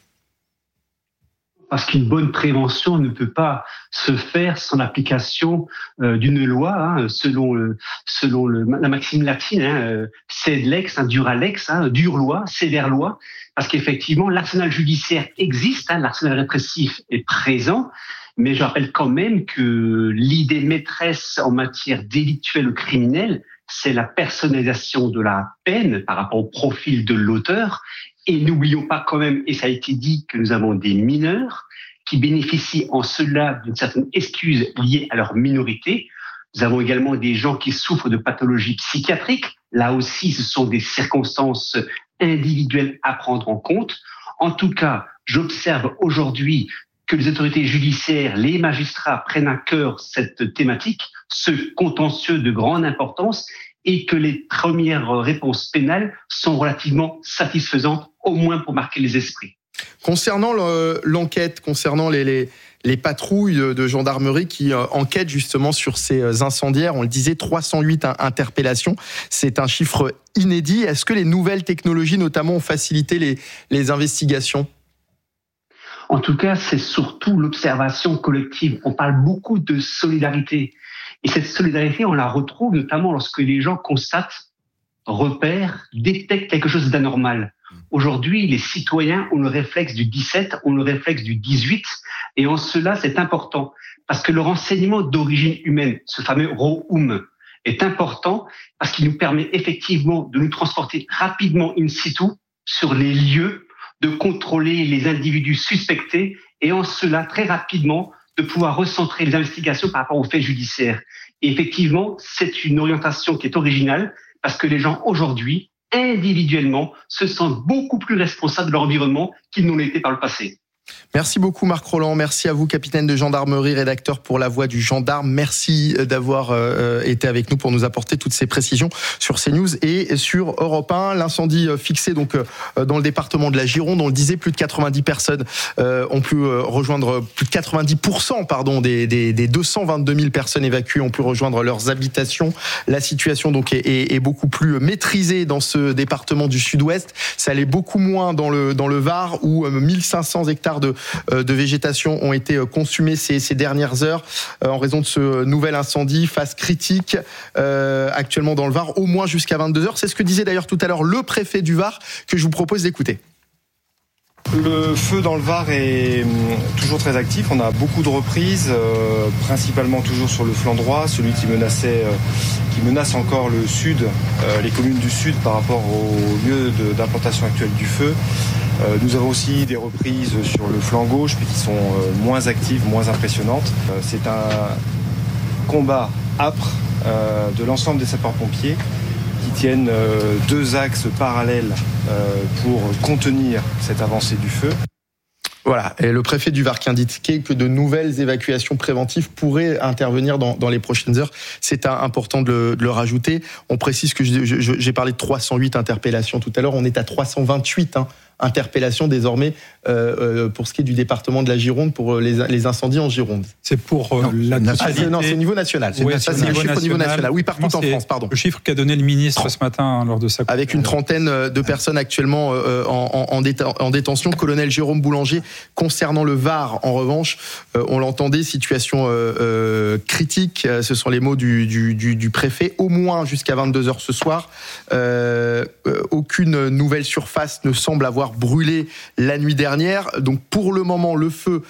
Parce qu'une bonne prévention ne peut pas se faire sans l'application d'une loi, selon la maxime latine, sed lex, dura lex, dure loi, sévère loi. Parce qu'effectivement, l'arsenal judiciaire existe, l'arsenal répressif est présent, mais je rappelle quand même que l'idée maîtresse en matière délictuelle ou criminelle, c'est la personnalisation de la peine par rapport au profil de l'auteur. Et n'oublions pas quand même, et ça a été dit, que nous avons des mineurs qui bénéficient en cela d'une certaine excuse liée à leur minorité. Nous avons également des gens qui souffrent de pathologies psychiatriques. Là aussi, ce sont des circonstances individuelles à prendre en compte. En tout cas, j'observe aujourd'hui que les autorités judiciaires, les magistrats prennent à cœur cette thématique, ce contentieux de grande importance, et que les premières réponses pénales sont relativement satisfaisantes, au moins pour marquer les esprits. Concernant l'enquête, concernant les patrouilles de gendarmerie qui enquêtent justement sur ces incendiaires, on le disait, 308 interpellations, c'est un chiffre inédit. Est-ce que les nouvelles technologies notamment ont facilité les investigations ? En tout cas, c'est surtout l'observation collective. On parle beaucoup de solidarité. Et cette solidarité, on la retrouve notamment lorsque les gens constatent, repèrent, détectent quelque chose d'anormal. Aujourd'hui, les citoyens ont le réflexe du 17, ont le réflexe du 18, et en cela, c'est important, parce que le renseignement d'origine humaine, ce fameux ROHUM, est important parce qu'il nous permet effectivement de nous transporter rapidement in situ sur les lieux, de contrôler les individus suspectés, et en cela, très rapidement, de pouvoir recentrer les investigations par rapport aux faits judiciaires. Et effectivement, c'est une orientation qui est originale, parce que les gens aujourd'hui individuellement, se sentent beaucoup plus responsables de leur environnement qu'ils n'ont été par le passé. Merci beaucoup Marc Rolland, merci à vous capitaine de gendarmerie, rédacteur pour La Voix du Gendarme, merci d'avoir été avec nous pour nous apporter toutes ces précisions sur CNews et sur Europe 1. L'incendie fixé donc dans le département de la Gironde, on le disait, plus de 90 personnes ont pu rejoindre, plus de 90% pardon, des 222 000 personnes évacuées ont pu rejoindre leurs habitations. La situation donc est beaucoup plus maîtrisée dans ce département du Sud-Ouest. Ça allait beaucoup moins dans le Var où 1500 hectares de végétation ont été consumés ces dernières heures en raison de ce nouvel incendie, phase critique actuellement dans le Var, au moins jusqu'à 22h. C'est ce que disait d'ailleurs tout à l'heure le préfet du Var que je vous propose d'écouter. Le feu dans le Var est toujours très actif. On a beaucoup de reprises, principalement toujours sur le flanc droit, celui qui menace encore le sud, les communes du sud par rapport au lieu d'implantation actuel du feu. Nous avons aussi des reprises sur le flanc gauche, mais qui sont moins actives, moins impressionnantes. C'est un combat âpre de l'ensemble des sapeurs-pompiers qui tiennent deux axes parallèles pour contenir cette avancée du feu. Voilà, et le préfet du Var qui indiquait que de nouvelles évacuations préventives pourraient intervenir dans les prochaines heures. C'est important de le rajouter. On précise que j'ai parlé de 308 interpellations tout à l'heure, on est à 328 interpellations désormais pour ce qui est du département de la Gironde, pour les incendies en Gironde. C'est pour la totalité. Non, c'est au niveau national. C'est le chiffre au niveau national. Oui, partout en France, pardon. Le chiffre qu'a donné le ministre ce matin lors de sa conférence. Avec une trentaine de personnes actuellement en détention. Colonel Jérôme Boulanger, concernant le Var, en revanche, on l'entendait, situation critique. Ce sont les mots du préfet. Au moins jusqu'à 22h ce soir. Aucune nouvelle surface ne semble avoir brûlé la nuit dernière. Donc pour le moment, le feu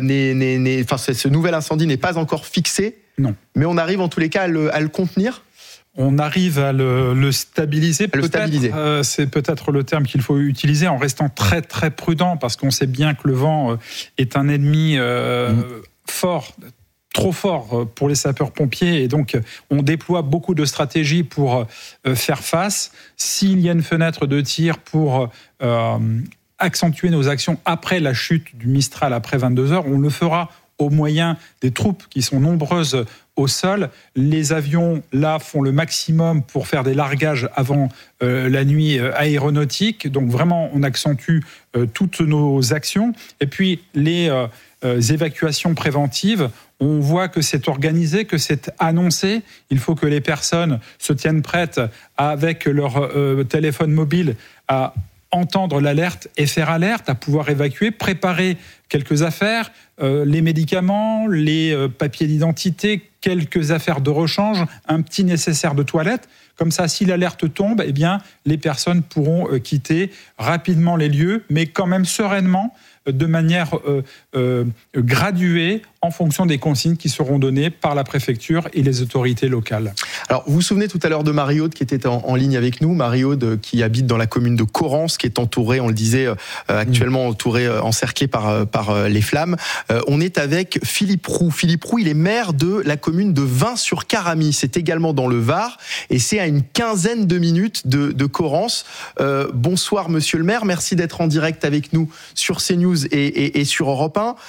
ce nouvel incendie n'est pas encore fixé. Non. Mais on arrive en tous les cas à le contenir. On arrive à le stabiliser. C'est peut-être le terme qu'il faut utiliser en restant très très prudent, parce qu'on sait bien que le vent est un ennemi fort, trop fort pour les sapeurs-pompiers, et donc on déploie beaucoup de stratégies pour faire face. S'il y a une fenêtre de tir pour accentuer nos actions après la chute du Mistral, après 22h, on le fera au moyen des troupes qui sont nombreuses au sol. Les avions, là, font le maximum pour faire des largages avant la nuit aéronautique. Donc vraiment, on accentue toutes nos actions. Et puis, les évacuations préventives, on voit que c'est organisé, que c'est annoncé. Il faut que les personnes se tiennent prêtes avec leur téléphone mobile à entendre l'alerte et faire alerte, à pouvoir évacuer, préparer quelques affaires, les médicaments, les papiers d'identité, quelques affaires de rechange, un petit nécessaire de toilette. Comme ça, si l'alerte tombe, eh bien, les personnes pourront quitter rapidement les lieux, mais quand même sereinement, de manière graduée, en fonction des consignes qui seront données par la préfecture et les autorités locales. Alors, vous vous souvenez tout à l'heure de Marie-Aude qui était en ligne avec nous, Marie-Aude qui habite dans la commune de Corrence, qui est entourée, on le disait, actuellement entourée, encerclée par les flammes. On est avec Philippe Roux. Philippe Roux, il est maire de la commune de Vins-sur-Caramie. C'est également dans le Var et c'est à une quinzaine de minutes de Corrence. Bonsoir, monsieur le maire. Merci d'être en direct avec nous sur CNews et sur Europe 1.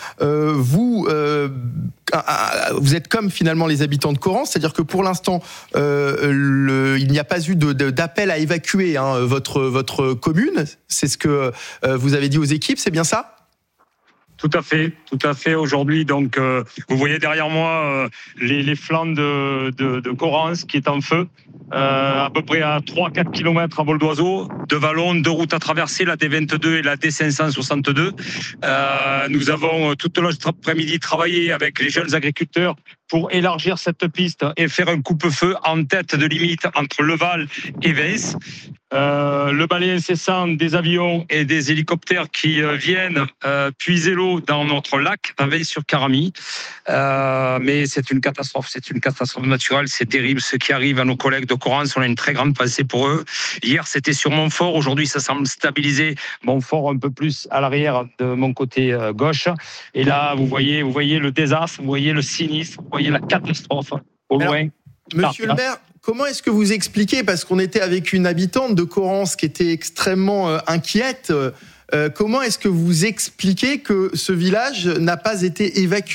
Vous êtes comme finalement les habitants de Corrence, c'est-à-dire que pour l'instant, il n'y a pas eu d'appel à évacuer votre commune. C'est ce que vous avez dit aux équipes, c'est bien ça ? Tout à fait. Aujourd'hui, donc, vous voyez derrière moi les flancs de Corrence qui est en feu, à peu près à 3-4 km à vol d'oiseau, deux vallons, deux routes à traverser, la D22 et la D562. Nous avons toute l'après-midi travaillé avec les jeunes agriculteurs pour élargir cette piste et faire un coupe-feu en tête de limite entre Leval et Vins. Le balai incessant des avions et des hélicoptères qui viennent puiser l'eau dans notre lac à Vins-sur-Caramie. Mais c'est une catastrophe naturelle, c'est terrible ce qui arrive à nos collègues de Corrence, on a une très grande pensée pour eux. Hier c'était sur Montfort, aujourd'hui ça semble stabiliser, Montfort un peu plus à l'arrière de mon côté gauche. Et là vous voyez le désastre, vous voyez le sinistre, vous voyez la catastrophe au loin. Monsieur le maire, comment est-ce que vous expliquez, parce qu'on était avec une habitante de Correns qui était extrêmement inquiète, comment est-ce que vous expliquez que ce village n'a pas été évacué ?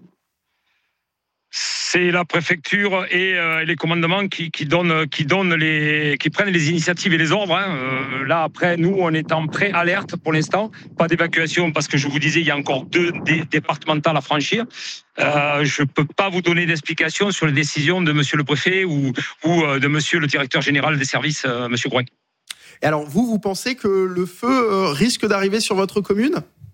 C'est la préfecture et les commandements qui prennent les initiatives et les ordres. Là, après, nous, on est en pré-alerte pour l'instant. Pas d'évacuation parce que je vous disais, il y a encore 2 départementales à franchir. Je peux pas vous donner d'explication sur les décisions de monsieur le préfet ou de monsieur le directeur général des services, monsieur Gouin. Et alors, vous pensez que le feu risque d'arriver sur votre commune ?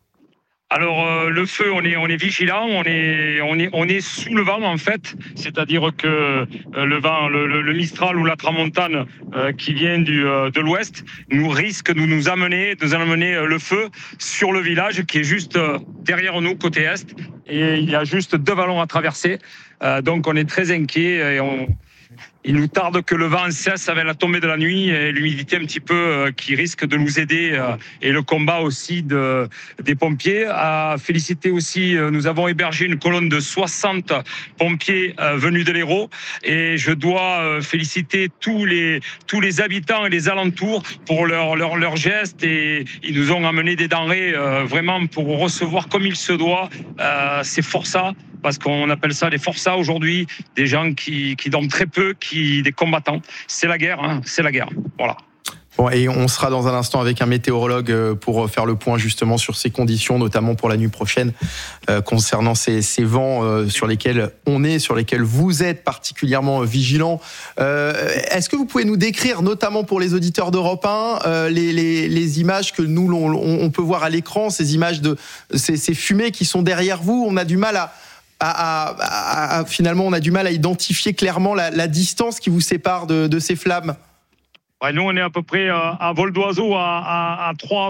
Alors le feu, on est vigilant, on est sous le vent en fait, c'est-à-dire que le vent, le Mistral ou la Tramontane qui vient de l'ouest nous amener le feu sur le village qui est juste derrière nous côté est, et il y a juste 2 vallons à traverser, donc on est très inquiet et il nous tarde que le vent cesse avec la tombée de la nuit et l'humidité un petit peu qui risque de nous aider et le combat aussi des pompiers. À féliciter aussi, nous avons hébergé une colonne de 60 pompiers venus de l'Hérault et je dois féliciter tous les habitants et les alentours pour leurs gestes, et ils nous ont amené des denrées vraiment pour recevoir comme il se doit ces forçats. Parce qu'on appelle ça des forçats aujourd'hui, des gens qui dorment très peu, des combattants. C'est la guerre, c'est la guerre. Voilà. Bon, et on sera dans un instant avec un météorologue pour faire le point justement sur ces conditions, notamment pour la nuit prochaine, concernant ces vents sur lesquels vous êtes particulièrement vigilants. Est-ce que vous pouvez nous décrire, notamment pour les auditeurs d'Europe 1, les images que nous on peut voir à l'écran, ces images de ces fumées qui sont derrière vous? On a du mal finalement, on a du mal à identifier clairement la distance qui vous sépare de ces flammes. Ouais, nous, on est à peu près à vol d'oiseau à 3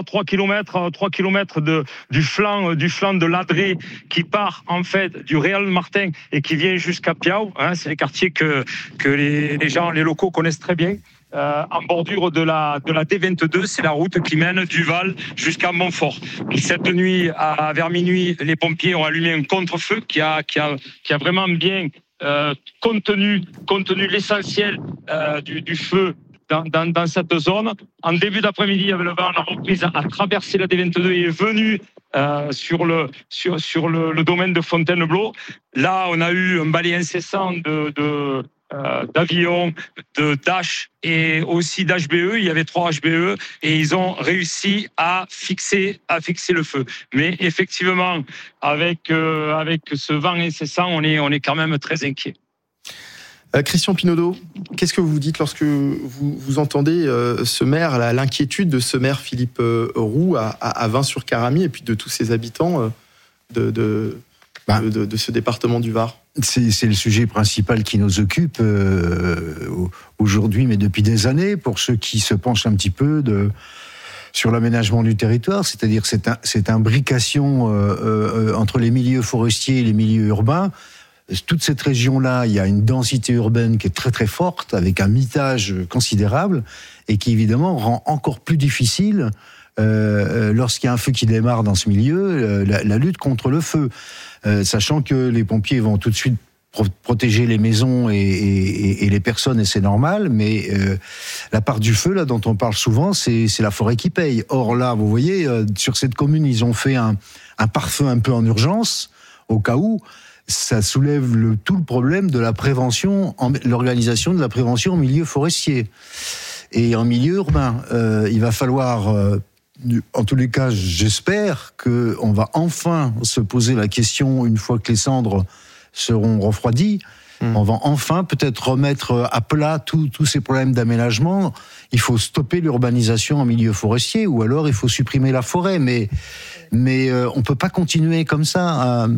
km du flanc de l'Adré qui part en fait du Réal Martin et qui vient jusqu'à Piau. C'est les quartiers que les gens, les locaux connaissent très bien. En bordure de la D22, c'est la route qui mène du Val jusqu'à Montfort. Et cette nuit, vers minuit, les pompiers ont allumé un contre-feu qui a vraiment bien contenu l'essentiel du feu dans cette zone. En début d'après-midi, il y avait le vent, la reprise a traversé la D22 et est venu sur le domaine de Fontainebleau. Là, on a eu un balai incessant d'avions, de Dash et aussi d'HBE. Il y avait 3 HBE et ils ont réussi à fixer le feu. Mais effectivement, avec ce vent incessant, on est quand même très inquiet. Christian Pinaudot, qu'est-ce que vous dites lorsque vous entendez ce maire, l'inquiétude de ce maire Philippe Roux à Vins-sur-Caramie et puis de tous ses habitants de ce département du Var? C'est le sujet principal qui nous occupe aujourd'hui, mais depuis des années, pour ceux qui se penchent un petit peu sur l'aménagement du territoire, c'est-à-dire cette imbrication entre les milieux forestiers et les milieux urbains. Toute cette région-là, il y a une densité urbaine qui est très très forte, avec un mitage considérable, et qui évidemment rend encore plus difficile, lorsqu'il y a un feu qui démarre dans ce milieu, la lutte contre le feu. Sachant que les pompiers vont tout de suite protéger les maisons et les personnes, et c'est normal, mais la part du feu là dont on parle souvent, c'est la forêt qui paye. Or là, vous voyez, sur cette commune, ils ont fait un pare-feu un peu en urgence, au cas où. Ça soulève tout le problème de la prévention, l'organisation de la prévention en milieu forestier et en milieu urbain. Il va falloir, en tous les cas, j'espère qu'on va enfin se poser la question, une fois que les cendres seront refroidies, on va enfin peut-être remettre à plat tous ces problèmes d'aménagement. Il faut stopper l'urbanisation en milieu forestier, ou alors il faut supprimer la forêt. Mais on peut pas continuer comme ça.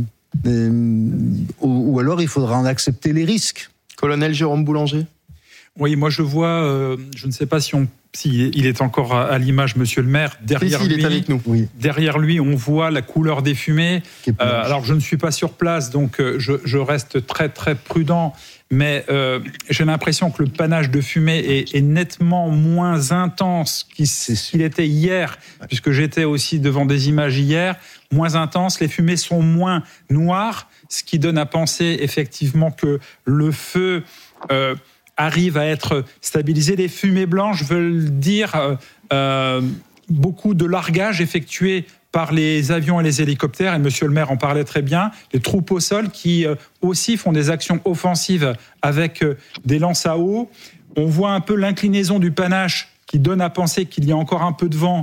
Ou alors il faudra en accepter les risques. Colonel Jérôme Boulanger. Oui, moi je vois, je ne sais pas si il est encore à l'image, monsieur le maire. Derrière lui, il est avec nous. Oui. Derrière lui, on voit la couleur des fumées. Alors je ne suis pas sur place, donc je reste très très prudent. Mais j'ai l'impression que le panache de fumée est nettement moins intense qu'il était hier, puisque j'étais aussi devant des images hier. Moins intense, les fumées sont moins noires, ce qui donne à penser effectivement que le feu arrivent à être stabilisées. Les fumées blanches veulent dire beaucoup de largage effectué par les avions et les hélicoptères, et monsieur le maire en parlait très bien, les troupes au sol qui aussi font des actions offensives avec des lances à eau. On voit un peu l'inclinaison du panache qui donne à penser qu'il y a encore un peu de vent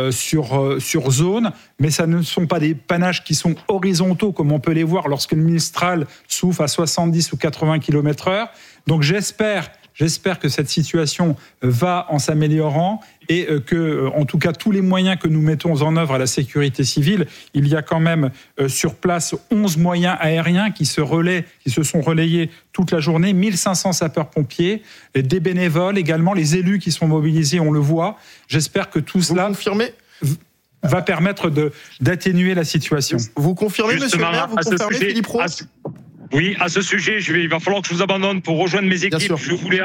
sur zone, mais ça ne sont pas des panaches qui sont horizontaux comme on peut les voir lorsque le Mistral souffle à 70 ou 80 km/h. Donc j'espère que cette situation va en s'améliorant et que, en tout cas, tous les moyens que nous mettons en œuvre à la sécurité civile, il y a quand même sur place 11 moyens aériens qui se sont relayés toute la journée, 1500 sapeurs-pompiers, des bénévoles également, les élus qui sont mobilisés, on le voit. J'espère que tout cela va permettre d'atténuer la situation. Vous confirmez, monsieur le maire, vous confirmez, Philippe Roux ? Oui, à ce sujet, il va falloir que je vous abandonne pour rejoindre mes équipes. Je voulais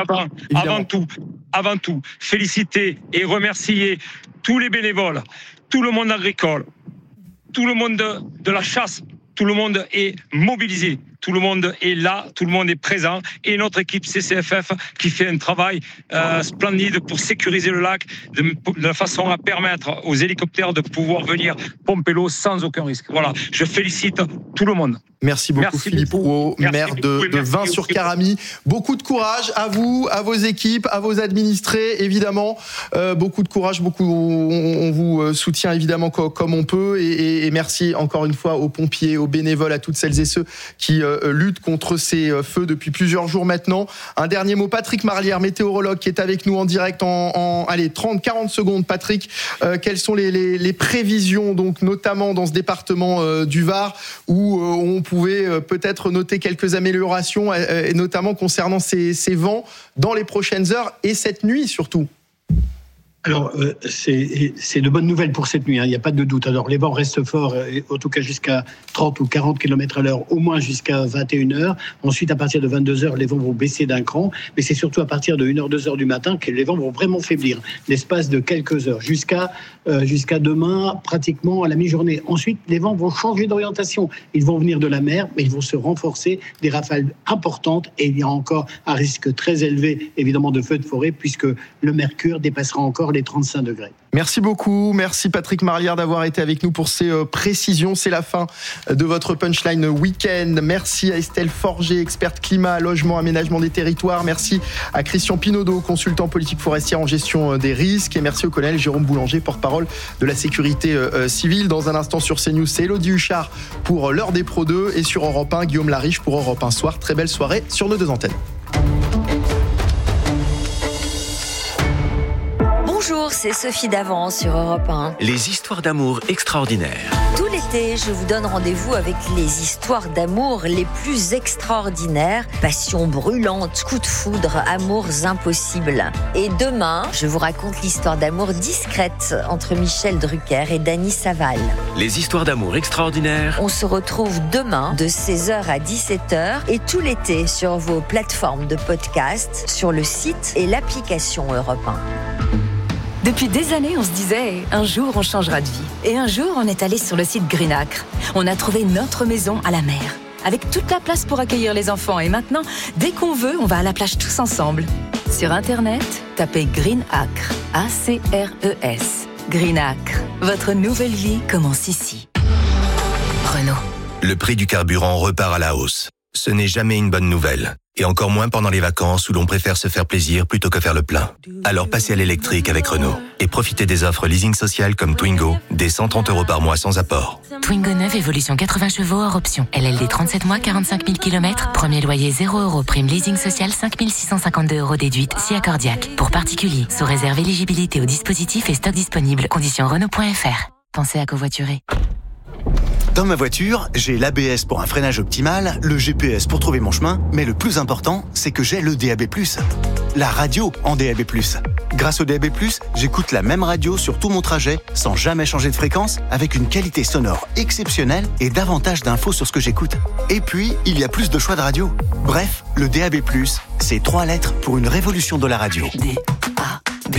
avant tout féliciter et remercier tous les bénévoles, tout le monde agricole, tout le monde de la chasse. Tout le monde est mobilisé, tout le monde est là, tout le monde est présent. Et notre équipe CCFF qui fait un travail splendide pour sécuriser le lac de façon à permettre aux hélicoptères de pouvoir venir pomper l'eau sans aucun risque. Voilà, je félicite tout le monde. Merci beaucoup Philippe Rouault, maire de Vins-sur-Caramie. Beaucoup de courage à vous, à vos équipes, à vos administrés, évidemment. Beaucoup de courage, on vous soutient évidemment comme on peut. Et merci encore une fois aux pompiers, aux bénévoles, à toutes celles et ceux qui luttent contre ces feux depuis plusieurs jours maintenant. Un dernier mot, Patrick Marlière, météorologue, qui est avec nous en direct en 30-40 secondes. Patrick, quelles sont les prévisions, donc, notamment dans ce département du Var, où on pouvait peut-être noter quelques améliorations, et notamment concernant ces vents dans les prochaines heures et cette nuit surtout? Alors, c'est de bonnes nouvelles pour cette nuit, il n'y a pas de doute. Alors, les vents restent forts, en tout cas jusqu'à 30 ou 40 km/h, au moins jusqu'à 21h. Ensuite, à partir de 22h, les vents vont baisser d'un cran. Mais c'est surtout à partir de 1h, 2h du matin que les vents vont vraiment faiblir, l'espace de quelques heures, jusqu'à demain, pratiquement à la mi-journée. Ensuite, les vents vont changer d'orientation. Ils vont venir de la mer, mais ils vont se renforcer, des rafales importantes. Et il y a encore un risque très élevé, évidemment, de feux de forêt, puisque le mercure dépassera encore les 35 degrés. Merci beaucoup. Merci Patrick Marlière d'avoir été avec nous pour ces précisions. C'est la fin de votre Punchline Week-end. Merci à Estelle Forger, experte climat, logement, aménagement des territoires. Merci à Christian Pinaudot, consultant politique forestière en gestion des risques. Et merci au colonel Jérôme Boulanger, porte-parole de la sécurité civile. Dans un instant sur CNews, c'est Élodie Huchard pour l'heure des Pro 2 et sur Europe 1, Guillaume Lariche pour Europe 1 Soir. Très belle soirée sur nos deux antennes. Bonjour, c'est Sophie Davant sur Europe 1. Les histoires d'amour extraordinaires. Tout l'été, je vous donne rendez-vous avec les histoires d'amour les plus extraordinaires. Passion brûlante, coups de foudre, amours impossibles. Et demain, je vous raconte l'histoire d'amour discrète entre Michel Drucker et Dany Saval. Les histoires d'amour extraordinaires. On se retrouve demain de 16h à 17h et tout l'été sur vos plateformes de podcast, sur le site et l'application Europe 1. Depuis des années, on se disait, un jour on changera de vie. Et un jour, on est allé sur le site Greenacre. On a trouvé notre maison à la mer, avec toute la place pour accueillir les enfants. Et maintenant, dès qu'on veut, on va à la plage tous ensemble. Sur Internet, tapez Greenacre, A-C-R-E-S. Greenacre, votre nouvelle vie commence ici. Renault. Le prix du carburant repart à la hausse. Ce n'est jamais une bonne nouvelle. Et encore moins pendant les vacances où l'on préfère se faire plaisir plutôt que faire le plein. Alors passez à l'électrique avec Renault et profitez des offres leasing social comme Twingo, dès 130 € par mois sans apport. Twingo 9, évolution 80 chevaux hors option. LLD 37 mois, 45 000 km. Premier loyer 0 €, prime leasing social 5 652 € déduite, si accordiaque. Pour particuliers, sous réserve éligibilité au dispositif et stock disponible. Conditions Renault.fr. Pensez à covoiturer. Dans ma voiture, j'ai l'ABS pour un freinage optimal, le GPS pour trouver mon chemin, mais le plus important, c'est que j'ai le DAB+. La radio en DAB+. Grâce au DAB+, j'écoute la même radio sur tout mon trajet, sans jamais changer de fréquence, avec une qualité sonore exceptionnelle et davantage d'infos sur ce que j'écoute. Et puis, il y a plus de choix de radio. Bref, le DAB+, c'est 3 lettres pour une révolution de la radio. DAB+.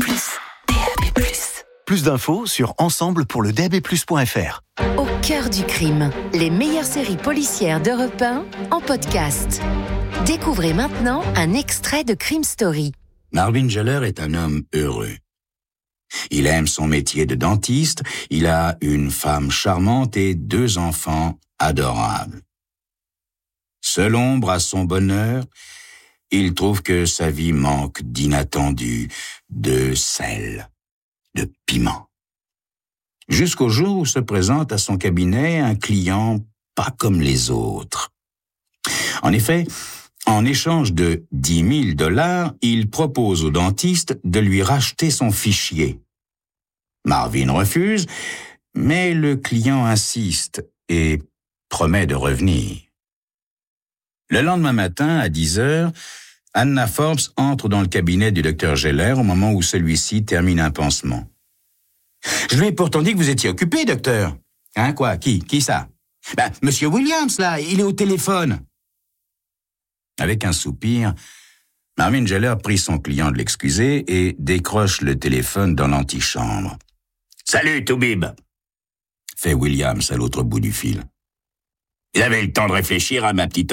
Plus d'infos sur ensemble-pour-le-DAB+.fr. Au cœur du crime, les meilleures séries policières d'Europe 1 en podcast. Découvrez maintenant un extrait de Crime Story. Marvin Geller est un homme heureux. Il aime son métier de dentiste, il a une femme charmante et 2 enfants adorables. Seul ombre à son bonheur, il trouve que sa vie manque d'inattendu, de sel, de piment. Jusqu'au jour où se présente à son cabinet un client pas comme les autres. En effet, en échange de $10 000, il propose au dentiste de lui racheter son fichier. Marvin refuse, mais le client insiste et promet de revenir. Le lendemain matin, à 10h, Anna Forbes entre dans le cabinet du docteur Geller au moment où celui-ci termine un pansement. « Je lui ai pourtant dit que vous étiez occupé, docteur. »« Hein, quoi? Qui ça? »« Monsieur Williams, là, il est au téléphone. » Avec un soupir, Marvin Geller prie son client de l'excuser et décroche le téléphone dans l'antichambre. « Salut, Toubib !» fait Williams à l'autre bout du fil. « Vous avez le temps de réfléchir à ma petite